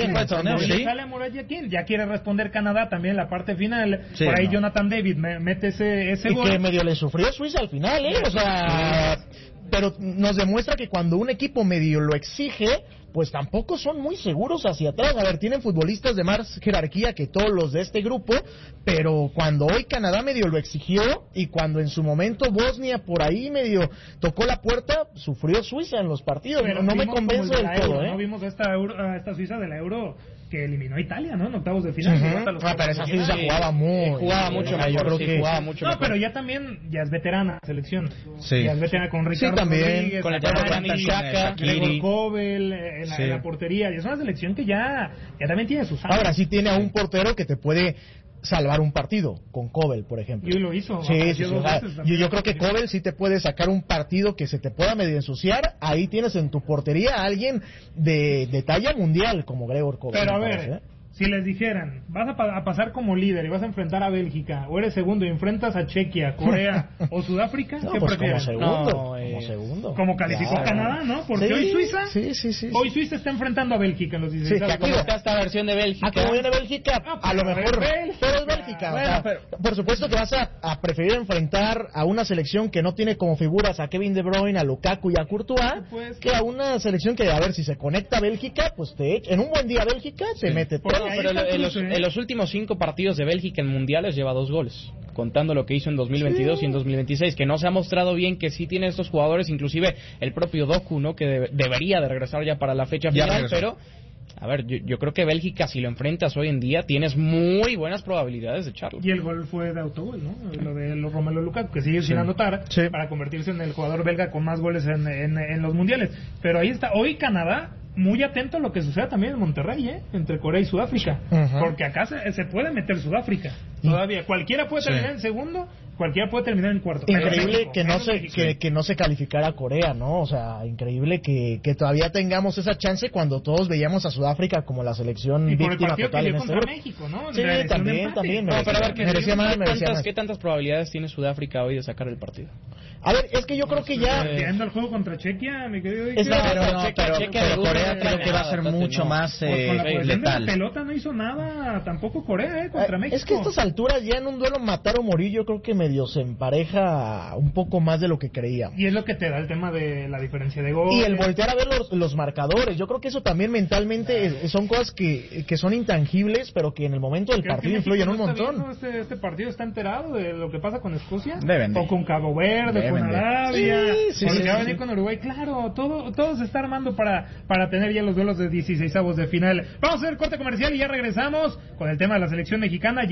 ¿sí? Sale a Murat Yakin, ya quiere responder Canadá también la parte final. Sí, por ahí no. Jonathan David me, mete ese, ese y gol. Y que medio le sufrió Suiza al final, ¿eh? O sea, pero nos demuestra que cuando un equipo medio lo exige, pues tampoco son muy seguros hacia atrás. A ver, tienen futbolistas de más jerarquía que todos los de este grupo, pero cuando hoy Canadá medio lo exigió y cuando en su momento Bosnia por ahí medio tocó la puerta, sufrió Suiza en los partidos. Pero no me convence del todo, Euro, ¿eh? No vimos esta, Euro, esta Suiza de la Euro que eliminó a Italia, ¿no? En octavos de final. Uh-huh. Los ah, pero esa Suiza sí, jugaba muy... Jugaba mucho mejor, yo creo sí, que... jugaba mucho no, mejor. pero ya también, ya es veterana la selección. Sí. Ya es veterana con Ricardo sí, también, Rodríguez, con el Shaka, Gregor Kobel, en la, sí. en la portería. Y es una selección que ya, ya también tiene sus años. Ahora sí tiene a un portero que te puede salvar un partido, con Kobel, por ejemplo. Y lo hizo. Sí, sí, sí, o sea, yo, yo creo que Kobel sí te puede sacar un partido que se te pueda medio ensuciar. Ahí tienes en tu portería a alguien de, de talla mundial como Gregor Kobel. Pero a ver, parece, ¿eh? Si les dijeran, vas a, pa- a pasar como líder y vas a enfrentar a Bélgica, o eres segundo y enfrentas a Chequia, Corea o Sudáfrica, no, ¿qué pues prefieres? Como segundo, no, eh, como segundo. Como calificó claro. Canadá, ¿no? Porque sí, hoy Suiza, sí, sí, sí, hoy Suiza está enfrentando a Bélgica en los dieciséis. Sí, ¿Cómo está esta versión de Bélgica? Ah, como viene Bélgica, ah, a lo mejor, Bélgica. pero es Bélgica. Bueno, o sea, pero... por supuesto que vas a, a preferir enfrentar a una selección que no tiene como figuras a Kevin De Bruyne, a Lukaku y a Courtois, pues, que a una selección que, a ver, si se conecta a Bélgica, pues te en un buen día Bélgica se sí. mete todo. No, pero en los, en los últimos cinco partidos de Bélgica en mundiales lleva dos goles, contando lo que hizo en dos mil veintidós sí. y en dos mil veintiséis, que no se ha mostrado bien, que sí tiene estos jugadores, inclusive el propio Doku, ¿no? Que de, debería de regresar ya para la fecha final, pero a ver, yo, yo creo que Bélgica, si lo enfrentas hoy en día, tienes muy buenas probabilidades de echarlo. Y el gol fue de autogol, ¿no? Lo de los Romelu Lukaku, que sigue sí. sin anotar, sí. para convertirse en el jugador belga con más goles en, en, en los mundiales. Pero ahí está, hoy Canadá, muy atento a lo que suceda también en Monterrey, ¿eh? Entre Corea y Sudáfrica. Uh-huh. Porque acá se, se puede meter Sudáfrica. Todavía, cualquiera puede terminar sí. en segundo, cualquiera puede terminar en cuarto. Increíble México, que no se que, que no se calificara a Corea, ¿no? O sea, increíble que, que todavía tengamos esa chance cuando todos veíamos a Sudáfrica como la selección y por víctima el total que en este contra México, ¿no? Sí, también, también. No, pero a ver, ¿qué, merecía más, ¿qué, merecía tantas, más. ¿qué tantas probabilidades tiene Sudáfrica hoy de sacar el partido? A ver, es que yo creo que ya... Viendo el juego contra Chequia, mi querido es la, pero, no, pero, pero, pero Corea creo que va a ser mucho no. más eh, pues con la letal. La pelota no hizo nada, tampoco Corea, eh, contra eh, México. Es que a estas alturas ya en un duelo matar o morir, yo creo que medio se empareja un poco más de lo que creía. Y es lo que te da el tema de la diferencia de gol. Y el voltear a ver los, los marcadores, yo creo que eso también mentalmente ah. son cosas que, que son intangibles, pero que en el momento del partido influyen un montón. Este, este partido está enterado de lo que pasa con Escocia, Deben de. o con Cabo Verde, Deben con de. Arabia, sí, sí, porque sí, va a sí, venir sí. con Uruguay. Claro, todo, todo se está armando para, para tener ya los duelos de dieciseisavos de final. Vamos a hacer corte comercial y ya regresamos con el tema de la selección mexicana. Ya nada de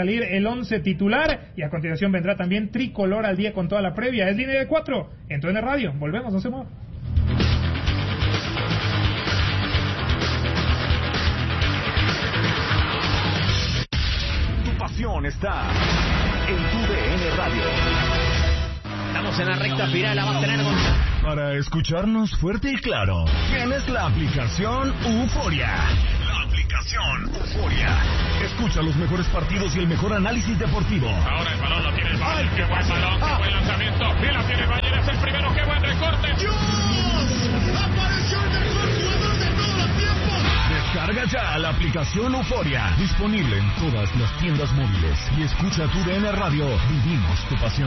salir el once titular y a continuación vendrá también Tricolor al día con toda la previa. Es Línea de cuatro en tu Radio. Volvemos, no se muevan. Tu pasión está en tu D N Radio. Estamos en la recta final, la va a tener con... Para escucharnos fuerte y claro, tienes la aplicación Euforia. La aplicación Euforia. Escucha los mejores partidos y el mejor análisis deportivo. Ahora el balón lo tiene el Bayern. ¡Qué buen balón! ¡Qué buen lanzamiento! ¡Bien la tiene el Bayern! ¡Es el primero! ¡Qué buen recorte! ¡Dios! ¡Apareció el mejor jugador de todos los tiempos! Descarga ya la aplicación Euforia. Disponible en todas las tiendas móviles. Y escucha tu D N Radio. Vivimos tu pasión.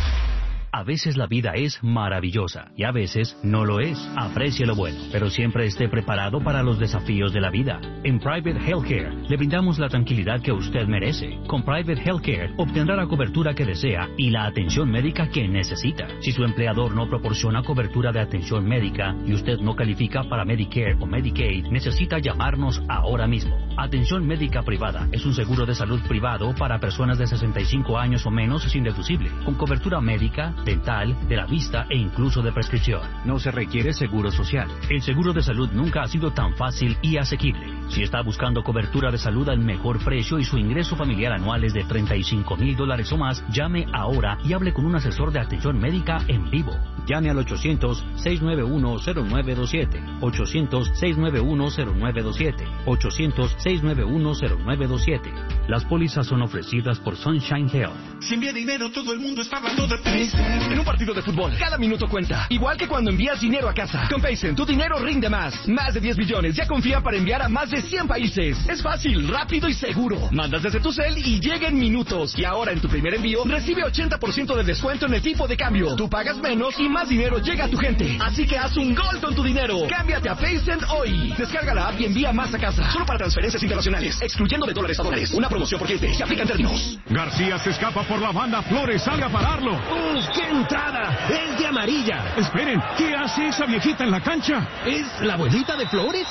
A veces la vida es maravillosa y a veces no lo es. Aprecie lo bueno, pero siempre esté preparado para los desafíos de la vida. En Private Healthcare le brindamos la tranquilidad que usted merece. Con Private Healthcare obtendrá la cobertura que desea y la atención médica que necesita. Si su empleador no proporciona cobertura de atención médica y usted no califica para Medicare o Medicaid, necesita llamarnos ahora mismo. Atención médica privada es un seguro de salud privado para personas de sesenta y cinco años o menos sin deducible, con cobertura médica, dental, de la vista e incluso de prescripción. No se requiere seguro social. El seguro de salud nunca ha sido tan fácil y asequible. Si está buscando cobertura de salud al mejor precio y su ingreso familiar anual es de treinta y cinco mil dólares o más, llame ahora y hable con un asesor de atención médica en vivo. Llame al ochocientos, seiscientos noventa y uno, cero nueve dos siete, ochocientos, seiscientos noventa y uno, cero nueve dos siete, ochocientos, seiscientos noventa y uno, cero nueve dos siete. Las pólizas son ofrecidas por Sunshine Health. Si envía dinero, todo el mundo está hablando de Paycen. En un partido de fútbol, cada minuto cuenta. Igual que cuando envías dinero a casa. Con Paycen, tu dinero rinde más. Más de diez millones ya confían para enviar a más de cien países. Es fácil, rápido y seguro. Mandas desde tu cel y llega en minutos. Y ahora en tu primer envío, recibe ochenta por ciento de descuento en el tipo de cambio. Tú pagas menos y más dinero llega a tu gente. Así que haz un gol con tu dinero. Cámbiate a Paycen hoy. Descarga la app y envía más a casa. Solo para transferencias internacionales, excluyendo de dólares a dólares. Una promoción por cliente. Se aplica en términos. García se escapa por la banda. Flores, salga a pararlo. ¡Uf, qué entrada! ¡Es de amarilla! Esperen, ¿qué hace esa viejita en la cancha? ¿Es la abuelita de Flores?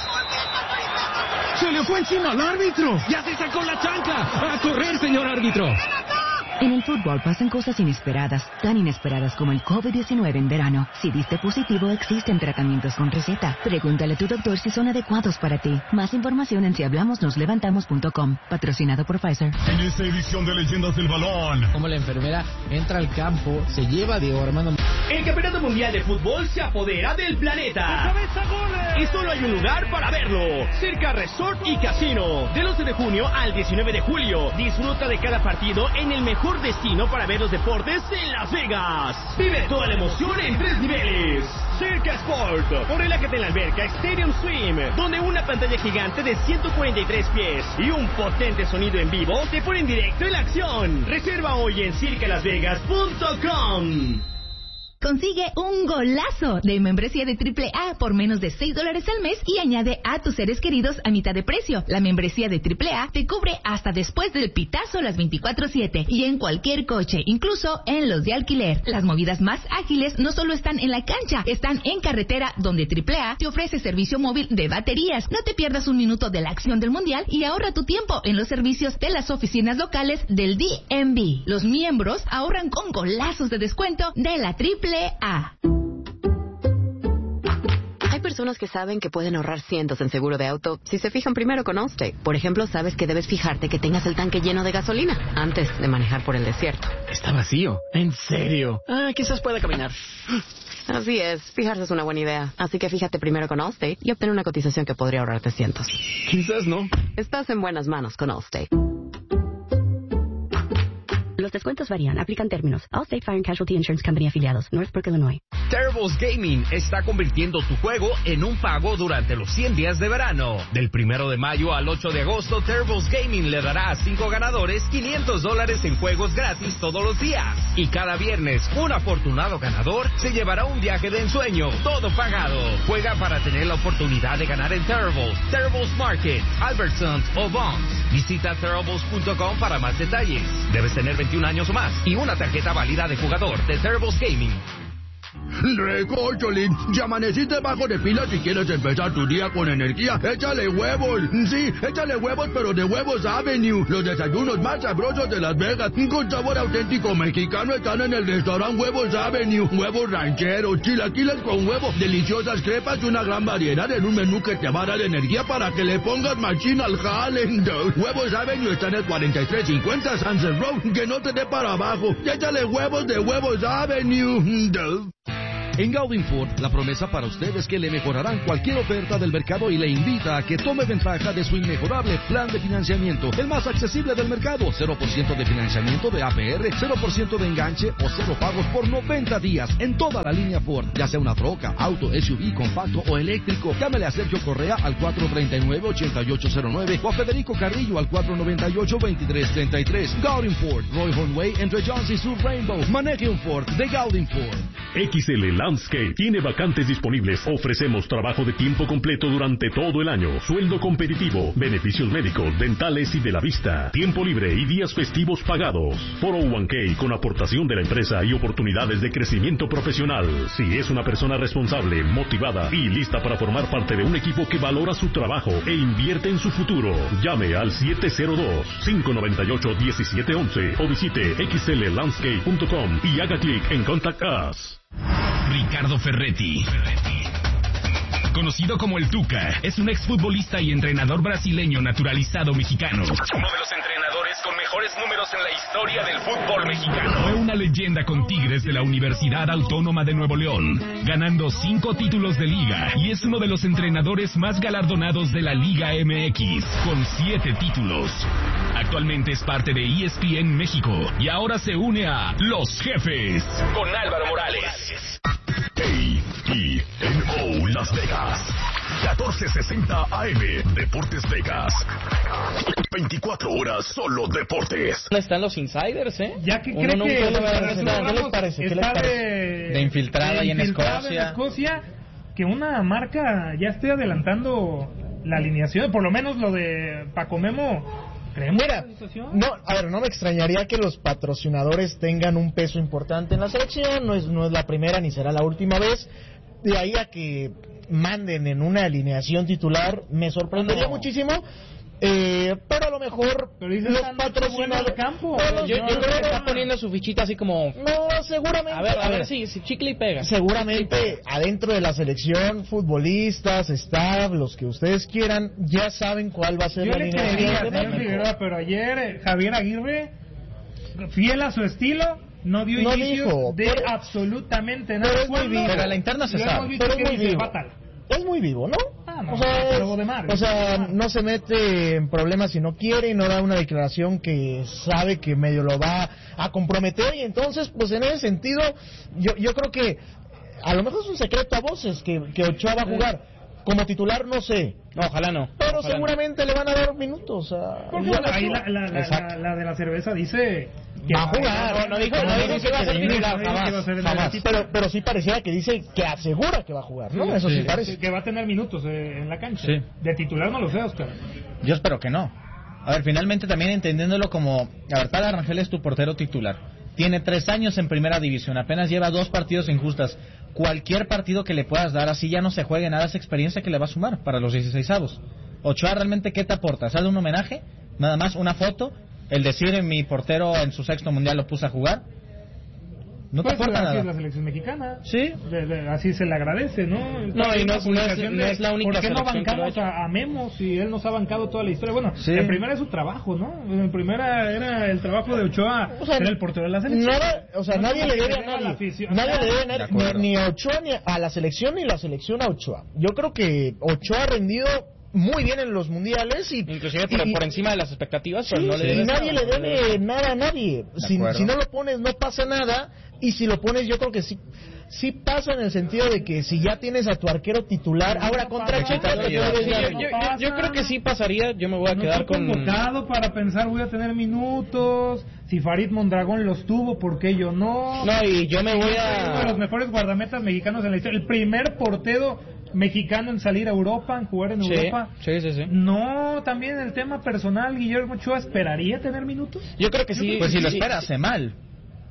¡Se le fue encima al árbitro! ¡Ya se sacó la chancla! ¡A correr, señor árbitro! En el fútbol pasan cosas inesperadas, tan inesperadas como el COVID diecinueve en verano. Si diste positivo, existen tratamientos con receta. Pregúntale a tu doctor si son adecuados para ti. Más información en si hablamos nos levantamos punto com. Patrocinado por Pfizer. En esta edición de Leyendas del Balón, como la enfermera entra al campo, se lleva a Diego Armando. El Campeonato Mundial de Fútbol se apodera del planeta. Y solo hay un lugar para verlo. Cerca Resort y Casino. Del once de junio al diecinueve de julio. Disfruta de cada partido en el mejor destino para ver los deportes en Las Vegas. Vive toda la emoción en tres niveles. Circa Sport, o relájate en la alberca Stadium Swim, donde una pantalla gigante de ciento cuarenta y tres pies y un potente sonido en vivo te ponen directo en la acción. Reserva hoy en circa las vegas punto com. Consigue un golazo de membresía de triple A por menos de seis dólares al mes y añade a tus seres queridos a mitad de precio. La membresía de triple A te cubre hasta después del pitazo las veinticuatro siete y en cualquier coche, incluso en los de alquiler. Las movidas más ágiles no solo están en la cancha, están en carretera, donde triple A te ofrece servicio móvil de baterías. No te pierdas un minuto de la acción del mundial y ahorra tu tiempo en los servicios de las oficinas locales del D M V. Los miembros ahorran con golazos de descuento de la triple A. Hay personas que saben que pueden ahorrar cientos en seguro de auto si se fijan primero con Allstate. Por ejemplo, sabes que debes fijarte que tengas el tanque lleno de gasolina antes de manejar por el desierto. Está vacío. ¿En serio? Ah, quizás pueda caminar. Así es, fijarse es una buena idea. Así que fíjate primero con Allstate y obtén una cotización que podría ahorrarte cientos. Quizás no. Estás en buenas manos con Allstate. Los descuentos varían. Aplican términos. Allstate Fire and Casualty Insurance Company afiliados. Northbrook, Illinois. Terribles Gaming está convirtiendo tu juego en un pago durante los cien días de verano. Del primero de mayo al ocho de agosto, Terribles Gaming le dará a cinco ganadores quinientos dólares en juegos gratis todos los días. Y cada viernes, un afortunado ganador se llevará un viaje de ensueño, todo pagado. Juega para tener la oportunidad de ganar en Terribles, Terribles Market, Albertsons o Bonds. Visita terribles punto com para más detalles. Debes tener veintiún años o más y una tarjeta válida de jugador de Terribles Gaming. Recocholín, si amaneciste bajo de pilas y quieres empezar tu día con energía, échale huevos. Sí, échale huevos, pero de Huevos Avenue. Los desayunos más sabrosos de Las Vegas, con sabor auténtico mexicano, están en el restaurante Huevos Avenue. Huevos rancheros, chilaquiles con huevo, deliciosas crepas y una gran variedad en un menú que te va a dar energía para que le pongas machín al jale. Huevos Avenue está en el cuarenta y tres cincuenta Sunset Road, que no te dé para abajo. Échale huevos de Huevos Avenue. En Gaudin Ford, la promesa para usted es que le mejorarán cualquier oferta del mercado y le invita a que tome ventaja de su inmejorable plan de financiamiento, el más accesible del mercado. cero por ciento de financiamiento de A P R, cero por ciento de enganche o cero pagos por noventa días en toda la línea Ford, ya sea una troca, auto, S U V, compacto o eléctrico. Llámele a Sergio Correa al cuatro tres nueve, ocho ocho cero nueve o a Federico Carrillo al cuatro nueve ocho, veintitrés treinta y tres. Gaudin Ford, Roy Hornway, entre Jones y Sur Rainbow. Maneje un Ford de Gaudin Ford. X L Landscape tiene vacantes disponibles. Ofrecemos trabajo de tiempo completo durante todo el año. Sueldo competitivo, beneficios médicos, dentales y de la vista. Tiempo libre y días festivos pagados. cuatro oh uno k con aportación de la empresa y oportunidades de crecimiento profesional. Si es una persona responsable, motivada y lista para formar parte de un equipo que valora su trabajo e invierte en su futuro, llame al siete cero dos, cinco nueve ocho, uno siete uno uno o visite x l landscape punto com y haga clic en Contact Us. Ricardo Ferretti, conocido como el Tuca, es un exfutbolista y entrenador brasileño naturalizado mexicano. Uno de los entrenadores con mejores números en la historia del fútbol mexicano. Fue una leyenda con Tigres de la Universidad Autónoma de Nuevo León, ganando cinco títulos de liga, y es uno de los entrenadores más galardonados de la Liga M X, con siete títulos. Actualmente es parte de E S P N México y ahora se une a Los Jefes con Álvaro Morales. A P N O Las Vegas, catorce sesenta A M, Deportes Vegas. veinticuatro horas solo deportes. ¿Dónde están los insiders, eh? Ya que Uno cree nunca que lo va a Ramos hacer. ¿Qué les parece? ¿Qué les está parece? De, de infiltrada de y en infiltrada Escocia. en Escocia, que una marca ya esté adelantando la alineación, por lo menos lo de Paco Memo. Mira, no, a ver, no me extrañaría que los patrocinadores tengan un peso importante en la selección, no es, no es la primera ni será la última vez. De ahí a que manden en una alineación titular, me sorprendería no. muchísimo. Eh, pero a lo mejor los patrocinadores campo. No, yo, yo creo que está poniendo su fichita así como. No, seguramente. A ver, a ver si, si chicle y pega. Seguramente adentro de la selección, futbolistas, staff, los que ustedes quieran, ya saben cuál va a ser yo la le alineación. Creería, Figueroa, pero ayer eh, Javier Aguirre, fiel a su estilo, no dio no inicio dijo, de pero, absolutamente nada. Pero es muy vivo. Pero a la interna se sabe. Pero es muy vivo. Fatal. Es muy vivo, ¿no? Ah, no, o sea, es, de mar, o sea no se mete en problemas si no quiere y no da una declaración que sabe que medio lo va a comprometer, y entonces, pues en ese sentido, yo, yo creo que a lo mejor es un secreto a voces que, que Ochoa va a jugar. Como titular, no sé. No, ojalá no. Pero ojalá seguramente no. le van a dar minutos. A... Porque bueno, ahí la, la, la, la, la de la cerveza dice que va a jugar. No, no dijo, no, no dijo que va a ser titular. Jamás, jamás. Pero, pero sí pareciera que dice que asegura que va a jugar, ¿no? Sí, Eso sí, sí parece. Que va a tener minutos eh, en la cancha. Sí. De titular no lo sé, Oscar. Yo espero que no. A ver, finalmente también entendiéndolo como... A ver, Tala Rangel es tu portero titular. Tiene tres años en primera división. Apenas lleva dos partidos injustas. Cualquier partido que le puedas dar, así ya no se juegue nada, esa experiencia que le va a sumar para los dieciseisavos. Ochoa, ¿realmente qué te aporta? ¿Sale un homenaje? Nada más, una foto. El decir, mi portero en su sexto mundial lo puse a jugar. No pues te aporta así nada. Es la selección mexicana. Sí. De, de, así se le agradece, ¿no? No, y no, es, no, es, no es la única. ¿Por qué no bancamos bancamos a, a Memo si él nos ha bancado toda la historia? Bueno, sí. en primera es su trabajo, ¿no? En primera era el trabajo de Ochoa, o sea, era el portero de la selección. Nada, o sea, no, nadie le debe a nadie. Afición, nadie le debe a nadie, ni, ni a Ochoa ni a la selección, ni la selección a Ochoa. Yo creo que Ochoa ha rendido muy bien en los mundiales y inclusive por, y, por encima de las expectativas, sí, pero no sí, le y nadie le debe nada a nadie. Si, si no lo pones no pasa nada, y si lo pones yo creo que sí sí pasa, en el sentido de que si ya tienes a tu arquero titular, no ahora contra el Chivas, yo, yo, yo, yo, yo creo que sí pasaría. Yo me voy a no quedar con convocado para pensar voy a tener minutos. Si Farid Mondragón los tuvo, ¿por qué yo no? No, y yo me voy a uno de los mejores guardametas mexicanos en la historia, el primer portero mexicano en salir a Europa, en jugar en sí, Europa. Sí, sí, sí. No, también el tema personal, Guillermo Ochoa, ¿esperaría tener minutos? Yo creo que sí. Pues si sí, lo espera, hace mal.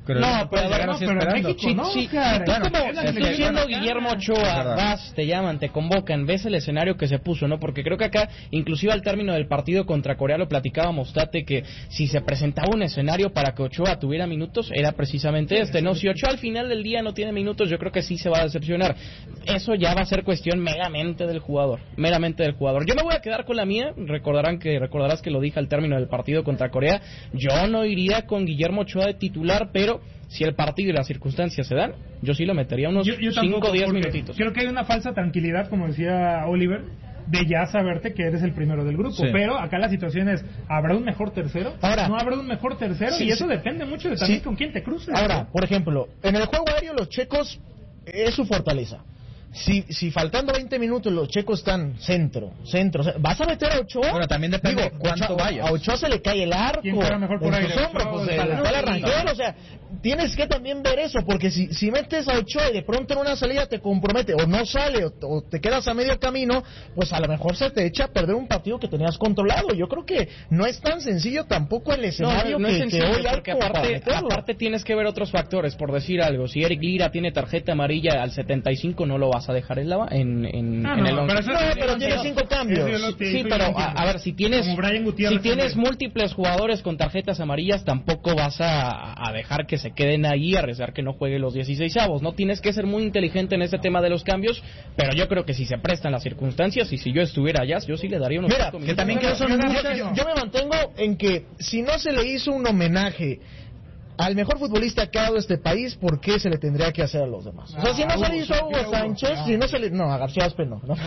Pero no, pero, pero, no, pero en México, sí, no, sí, claro. Tú como estás siendo Guillermo Ochoa, vas, te llaman, te convocan, ves el escenario que se puso, ¿no? Porque creo que acá, inclusive al término del partido contra Corea, lo platicábamos, Tate, que si se presentaba un escenario para que Ochoa tuviera minutos, era precisamente este, ¿no? Si Ochoa al final del día no tiene minutos, yo creo que sí se va a decepcionar. Eso ya va a ser cuestión meramente del jugador, meramente del jugador. Yo me voy a quedar con la mía, recordarán que recordarás que lo dije al término del partido contra Corea, yo no iría con Guillermo Ochoa de titular, pero si el partido y las circunstancias se dan, yo sí lo metería unos cinco o diez minutitos. Creo que hay una falsa tranquilidad, como decía Oliver, de ya saberte que eres el primero del grupo, sí. Pero acá la situación es, ¿habrá un mejor tercero? Ahora, no habrá un mejor tercero, sí, y eso sí. Depende mucho de también sí. Con quién te cruces. Ahora, por ejemplo, en el juego aéreo los checos es su fortaleza. Si, si faltando veinte minutos los checos están centro, centro, o sea, ¿vas a meter a Ochoa? Bueno, también depende Digo, de cuánto Ochoa, vayas. A Ochoa se le cae el arco. ¿Quién juega mejor por aire? Hombres, pues el arranquero, o sea, tienes que también ver eso, porque si, si metes a Ochoa y de pronto en una salida te compromete, o no sale, o, o te quedas a medio camino, pues a lo mejor se te echa a perder un partido que tenías controlado. Yo creo que no es tan sencillo tampoco el escenario no, no que, es sencillo, que hoy hay porque aparte, aparte tienes que ver otros factores, por decir algo. Si Eric Lira tiene tarjeta amarilla al setenta y cinco, no lo vas a dejar en la en, en, ah, en no, el pero, no, pero tiene cinco cambios. Sí, sí pero a, a ver, si tienes si tienes múltiples jugadores con tarjetas amarillas, tampoco vas a, a dejar que se queden ahí a rezar que no juegue los dieciseisavos, ¿no? Tienes que ser muy inteligente en ese tema de los cambios, pero yo creo que si se prestan las circunstancias y si yo estuviera allá, yo sí le daría unos Mira, que también que son muchas, yo, yo me mantengo en que si no se le hizo un homenaje al mejor futbolista que ha dado este país, ¿por qué se le tendría que hacer a los demás? O sea, si no se le hizo a Hugo Sánchez, si no se le... No, a García Aspe no, ¿no?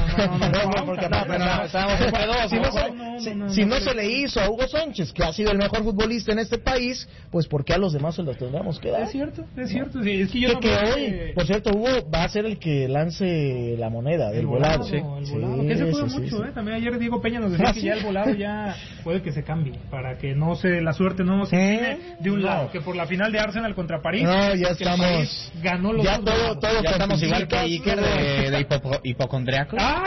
Si no se le hizo a Hugo Sánchez, que ha sido el mejor futbolista en este país, pues ¿por qué a los demás se los tendríamos que dar? Es cierto, es cierto. Sí, es que yo que, no que hoy, que... por cierto, Hugo va a ser el que lance la moneda del el volado. volado sí. El volado, sí, que se juega sí, mucho, sí, ¿eh? También ayer Diego Peña nos decía ¿Ah, que sí? Ya el volado ya puede que se cambie, para que no se la suerte no se ¿Eh? de un no. lado, que por la final de Arsenal contra París, no, ya estamos, ganó los ya dos todo, todo ya estamos igual que Iker de, de hipo, hipocondriaco. Ah,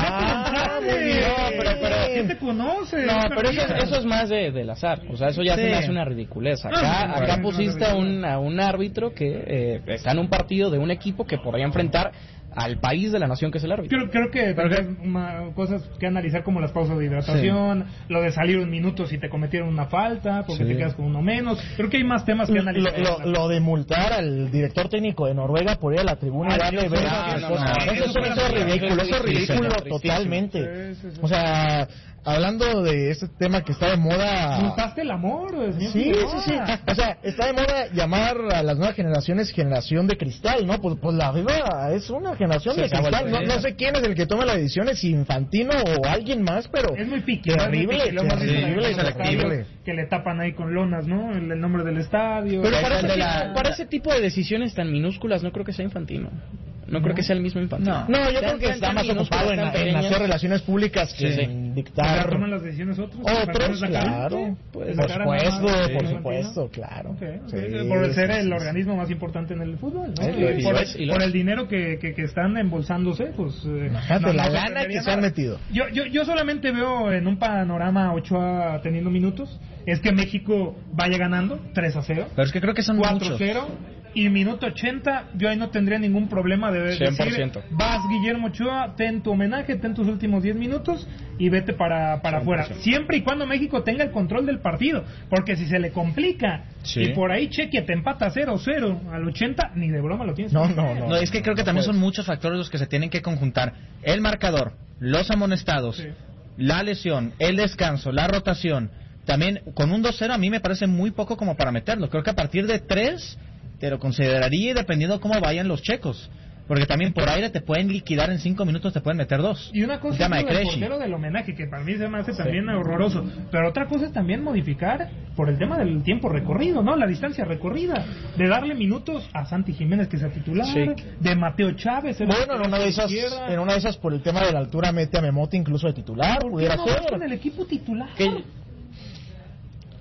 ah, muy bien. No, pero, pero ¿quién te conoce? No, pero eso, eso es más de, del azar, o sea, eso ya sí. Se me hace una ridiculez. Acá, ah, acá pusiste a un, a un árbitro que eh, está en un partido de un equipo que podría enfrentar al país de la nación que es el árbitro. Creo, creo que pero hay una, cosas que analizar como las pausas de hidratación, sí. Lo de salir un minuto si te cometieron una falta, porque sí. Te quedas con uno menos. Creo que hay más temas que analizar. Lo, lo, lo de multar al director técnico de Noruega por ir a la tribuna y darle ver a no, no, no, eso es ridículo, eso es ridículo totalmente. Sí, sí, sí. O sea, hablando de este tema que está de moda... ¿Multaste el amor? Sí, sí, sí. O sea, está de moda llamar a las nuevas generaciones generación de cristal, ¿no? Pues, pues la verdad es una generación sí, de cristal. No, no sé quién es el que toma la decisión, si Infantino o alguien más, pero... Es muy piqui. Terrible, es muy piqui, terrible, terrible. Que le tapan ahí con lonas, ¿no? El, el nombre del estadio. Pero para ese, la... para ese tipo de decisiones tan minúsculas no creo que sea Infantino. No, no creo que sea el mismo Infantino. No, no yo creo que está más ocupado en, en hacer relaciones públicas que sí, en dictar. ¿Toman las decisiones otros? Otros, claro. Por supuesto, por supuesto, claro. Okay, okay. Sí, por ser sí, el sí, organismo más importante en el fútbol, ¿no? Sí, y por, el, por el dinero que, que, que están embolsándose, pues... Eh, no, la no lana que se han metido. Yo, yo, yo solamente veo en un panorama Ochoa teniendo minutos, es que México vaya ganando tres a cero. Pero es que creo que son cuatro cero. Y minuto ochenta, yo ahí no tendría ningún problema de decir, vas Guillermo Ochoa, ten tu homenaje, ten tus últimos diez minutos y vete para, para afuera. Siempre y cuando México tenga el control del partido, porque si se le complica sí. Y por ahí Chequia te empata cero cero al ochenta, ni de broma lo tienes. No, no, no. No, es que creo que también son muchos factores los que se tienen que conjuntar. El marcador, los amonestados, sí. La lesión, el descanso, la rotación. También con un dos cero a mí me parece muy poco como para meterlo. Creo que a partir de tres... te lo consideraría dependiendo cómo vayan los checos, porque también por aire te pueden liquidar en cinco minutos, te pueden meter dos. Y una cosa es lo del portero del homenaje, que para mí se me hace sí. También horroroso, pero otra cosa es también modificar por el tema del tiempo recorrido, ¿no? La distancia recorrida, de darle minutos a Santi Jiménez que sea titular, sí. De Mateo Chávez. Bueno, en una de esas, en una de esas por el tema de la altura mete a Memote incluso de titular, ¿por pudiera qué no ser. con el equipo titular? ¿Qué?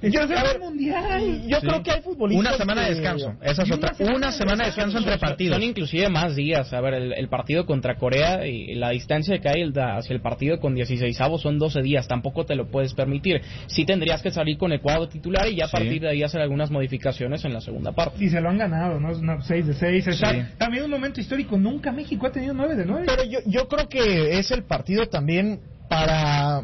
Yo, a ver, mundial. yo Sí. creo que hay futbolistas. Una semana de que- descanso, esa es Y otra. una semana Una de semana de descanso. descanso entre partidos. Son inclusive más días. A ver, el, el partido contra Corea y la distancia que hay el da- hacia el partido con dieciseisavos son doce días. Tampoco te lo puedes permitir. Sí tendrías que salir con el cuadro titular y ya a Sí. partir de ahí hacer algunas modificaciones en la segunda parte. Y se lo han ganado, ¿no? Es una seis de seis. Está, Sí. también un momento histórico. Nunca México ha tenido nueve de nueve. Pero yo, yo creo que es el partido también para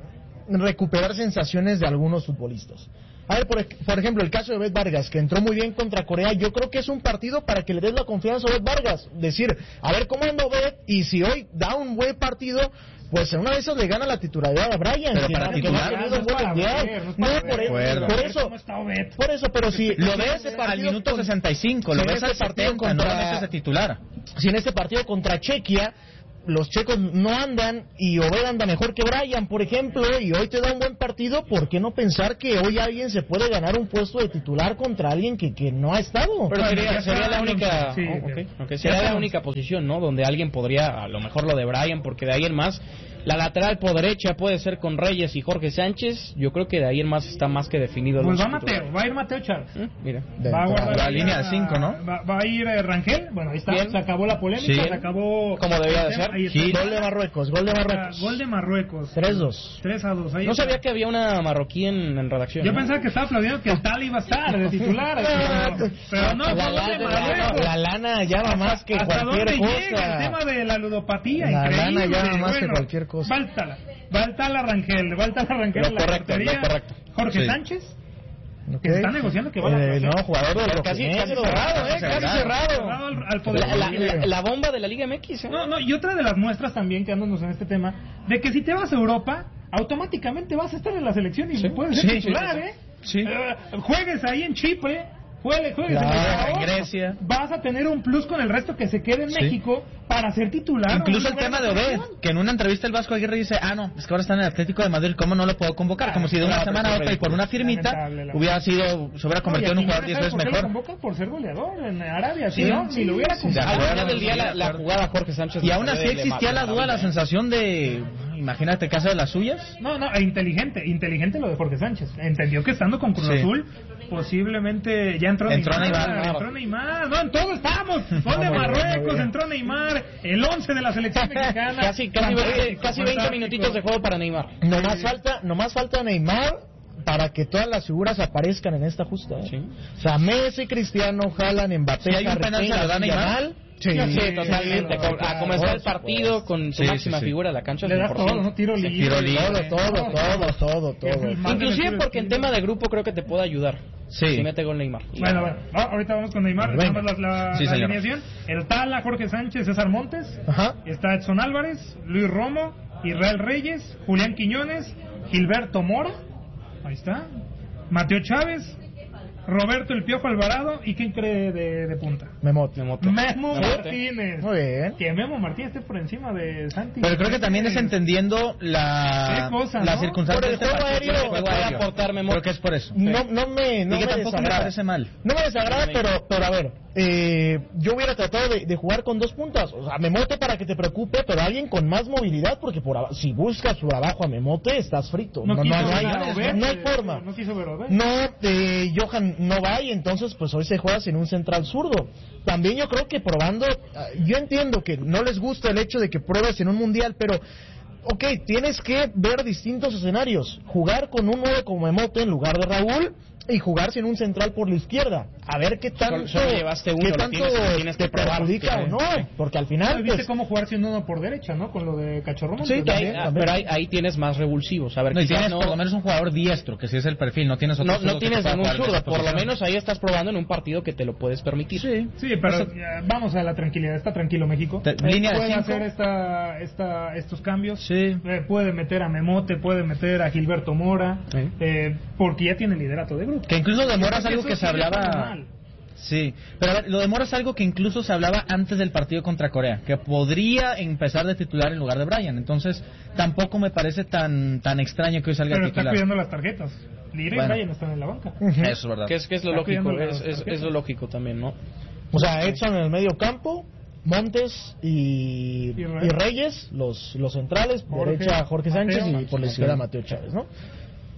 recuperar sensaciones de algunos futbolistas. A ver, por, ej- por ejemplo, el caso de Obed Vargas, que entró muy bien contra Corea. Yo creo que es un partido para que le des la confianza a Obed Vargas. Decir, a ver cómo anda Obed, y si hoy da un buen partido, pues en una de esas le gana la titularidad a Brian. Pero que para no- que no titular, ha tenido no un es buen para mundial. ver, no es No, para por, ver. Acuerdo. por A ver eso, cómo está Obed. por eso, pero si Lo si ves ese al partido minuto con- sesenta y cinco, lo si en ves al este partido setenta, no lo contra- metes de titular. si en este partido contra Chequia los checos no andan y Obed anda mejor que Brian, por ejemplo, y hoy te da un buen partido, ¿por qué no pensar que hoy alguien se puede ganar un puesto de titular contra alguien que, que no ha estado? Pero Bueno, sería, ya sería está, la única, sí, oh, ok. ok, ok, sería la única posición, ¿no? Donde alguien podría, a lo mejor lo de Brian, porque de ahí en más, la lateral por derecha puede ser con Reyes y Jorge Sánchez. Yo creo que de ahí en más está más que definido. Pues los va Mateo, titulares. va a ir Mateo Chávez. ¿Eh? Mira. Va a guardar la ahí línea a- de cinco, ¿no? Va, va a ir eh, Rangel. Bueno, ahí está. Bien. Se acabó la polémica. Sí. Se acabó. Como debía de ser. Ahí está. Gil. Gol de Marruecos, gol de Ah, Marruecos. Gol de Marruecos. tres dos. tres a dos. Ahí No está. sabía que había una marroquí en, en redacción. Yo ¿no? pensaba que estaba aplaudiendo que el tal iba a estar de titular. pero, pero no, la, fue gol de lana, Marruecos. la lana llama más que ¿Hasta cualquier dónde cosa. llega el tema de la ludopatía? La Increíble. lana llama más que Bueno, cualquier cosa. Báltala, Báltala Rangel, Báltala Rangel. Lo en la correcto, portería. lo correcto. Jorge Sí. Sánchez. Ok. Que está negociando que va a la Eh, plaza. no, jugador del Casi- Rojinegro. casi cerrado, eh, casi cerrado. Cerrado al, al poder. La, la- la- la bomba de la Liga M X. ¿eh? No, no, y otra de las muestras también, quedándonos en este tema, de que si te vas a Europa, automáticamente vas a estar en la selección y Sí, puedes ser sí, titular, sí, sí, ¿eh? sí. Eh, juegues ahí en Chipre, juegues, juegues Claro, en, en Ecuador, Grecia. vas a tener un plus con el resto que se quede en Sí. México para ser titular. Incluso o el un tema de lugar Obed, selección. que en una entrevista el Vasco Aguirre dice, ah, no, es que ahora está en el Atlético de Madrid, ¿cómo no lo puedo convocar? Como si de una No, semana a pero otra y por una firmita lamentable, la- hubiera sido, se hubiera No, convertido y en un aquí jugador diez ¿sabes veces por qué lo mejor. convocan? Por ser goleador en Arabia, Sí, si no, sí, si lo hubiera sí, convocado. Al de final del día la, acuerdo. la jugada Jorge Sánchez. Y aún le- así le- existía le- la duda, la sensación de, imagínate, casa de las suyas. No, no, e inteligente, inteligente lo de Jorge Sánchez. Entendió que estando con Cruz Sí. Azul, posiblemente ya entró, Entró Neymar, Neymar. entró Neymar, no, en todo estamos. Gol de muy bien, muy Marruecos, bien. entró Neymar, el once de la selección mexicana. Casi, casi, veinte, Fantástico, casi veinte fantástico. minutitos de juego para Neymar. Nomás falta, nomás falta Neymar para que todas las figuras aparezcan en esta justa. ¿eh? Sí. O sea, Messi, Cristiano, Haaland, Mbappé, Si hay un penal, Harry ¿se lo da Kane, Neymar? Yamal. Sí, sí, totalmente. claro, a comenzar el por partido supuesto. con su Sí, máxima sí, sí. figura de la cancha. Le das cien por ciento. todo, ¿no? Tiro Sí. libre. Tiro libre. Todo, todo, todo, todo, todo. Inclusive porque en tema de grupo creo que te puede ayudar. Sí. Si mete gol Neymar. Bueno, bueno, no, ahorita vamos con Neymar, Venga. nada más la, la, Sí, la señor. alineación. El Tala, Jorge Sánchez, César Montes, Ajá. está Edson Álvarez, Luis Romo, Israel Reyes, Julián Quiñones, Gilberto Mora, ahí está, Mateo Chávez, Roberto El Piojo Alvarado, ¿y quién cree de, de punta? Memote. Memote. Memo Memote. Martínez. Muy bien. Que Memo Martínez esté por encima de Santi. Pero creo que también es entendiendo la, Qué cosa, la ¿no? circunstancia Por el de este juego partido. aéreo, El juego puede aéreo. aportar Memote. Creo que es por eso. No, no me, no y que me tampoco me desagrada. parece mal. No me desagrada, pero, pero a ver, eh, yo hubiera tratado de, de jugar con dos puntas. O sea, Memote para que te preocupe, pero alguien con más movilidad, porque por aba- si buscas por abajo a Memote, estás frito. No, No, no, quiso no hay, ver a Obed, no hay eh, forma. No quiso ver a Obed. No, eh, Johan no va y entonces pues hoy se juega sin un central zurdo. También yo creo que probando, ah, yo entiendo que no les gusta el hecho de que pruebes en un mundial, pero ok, tienes que ver distintos escenarios. Jugar con un nueve como Memote en lugar de Raúl y jugar sin un central por la izquierda. A ver qué tanto, Solo- solo llevaste uno, qué lo tanto tienes- tienes que te probar. perjudica o no, porque al final ¿Viste pues, cómo jugar siendo uno por derecha, no? Con lo de Cachorro Montes. Sí, Que hay- también, ah, también. pero ahí, ahí tienes más revulsivos. A ver, No, y quizás tienes no, por lo menos un jugador diestro, que si es el perfil, no tienes otro no, zurdo no que tienes te pueda ningún jugar en zurdo. esa Por lo posición. menos ahí estás probando en un partido que te lo puedes permitir. Sí. Sí, pero eh, vamos a la tranquilidad. Está tranquilo México. Te- Eh, línea de puede cinco. hacer esta, esta, estos cambios. Sí. Eh, puede meter a Memote, puede meter a Gilberto Mora, Sí. eh, porque ya tiene liderato de grupo. Que incluso de Mora es Yo creo algo eso que sí se le pone hablaba. mal. Sí, pero a ver, lo de Mora es algo que incluso se hablaba antes del partido contra Corea, que podría empezar de titular en lugar de Brian. Entonces, tampoco me parece tan tan extraño que hoy salga Pero de está titular. cuidando las tarjetas. Lira Bueno. y Brian están en la banca. Eso es verdad. Que es, que es lo Está lógico, cuidando es, las es, tarjetas. es lo lógico también, ¿no? o sea, Edson en el medio campo, Montes y, Y y Reyes. Reyes, los, los centrales, por Jorge, derecha Jorge Sánchez Mateo. y por la izquierda Mateo Chávez, ¿no?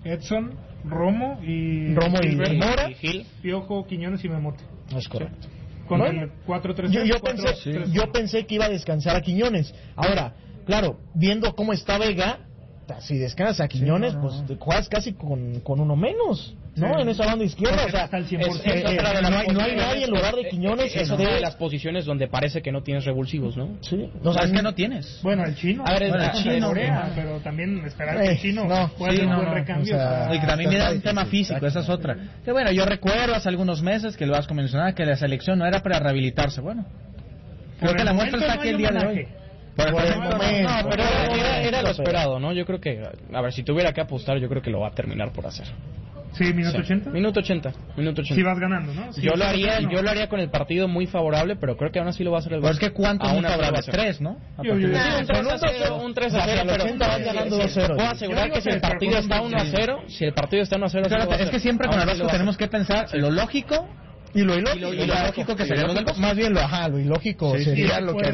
Edson, Romo y... Romo y, Gilberto, y Mora. Y Gil. Piojo, Quiñones y Memote. Es correcto. Con Bueno, el cuatro tres yo, tres, yo cuatro, pensé, tres, yo pensé que iba a descansar a Quiñones. Ahora, claro, viendo cómo está Vega, si descansas a Quiñones, sí, no, no, pues no. juegas casi con, con uno menos, ¿no? Sí. En esa banda izquierda, o sea, Hasta el cien por es- ciento. eh, eh, otra de las no, hay, no hay posiciones, nadie en lugar de eh, Quiñones. Es que una de esté- las posiciones donde parece que no tienes revulsivos, ¿no? Sí, O o sea, sea, es que no tienes. Bueno, el chino. A ver, el- bueno, el chino, chino, Corea, no. pero también esperar Eh, que el chino no, pueda sí, hacer un no, buen no, recambio. o sea, o sea, Y que también está era un tema difícil, físico, esa es exacto. otra. Que bueno, yo recuerdo hace algunos meses que lo has mencionado, que la selección no era para rehabilitarse. Bueno, creo por que el la muestra momento está no aquí hay el día de homenaje. hoy. Por el Por el momento, momento. no, No, pero Pero era, era- era lo pero- esperado, ¿no? Yo creo que, a ver, si tuviera que apostar, yo creo que lo va a terminar por hacer. Sí, minuto Sí. ochenta. Minuto ochenta, minuto ochenta. Si vas ganando, ¿no? Si yo lo vas haría, ganando. yo lo haría con el partido muy favorable, pero creo que aún así lo va a hacer el Pero Barça. es que cuánto Aún muy así lo va a favorable, hacer. tres, ¿no? A Yo- partir yo- de- yo- Sí, un tres a cero, un tres a Hacia cero, el pero ochenta vas ganando dos cero. puedo asegurar Yo que digo si el que partido por está un uno a cero, si el partido está uno a cero, sí Claro, lo va a es hacer. que siempre con Aún el así lo Vasco va a tenemos hacer. que pensar lo lógico Y lo y ilógico, lo, y lo lógico que sería lo del Vasco. más bien lo, ajá, lo ilógico Sí, sí, sería sí, lo que puede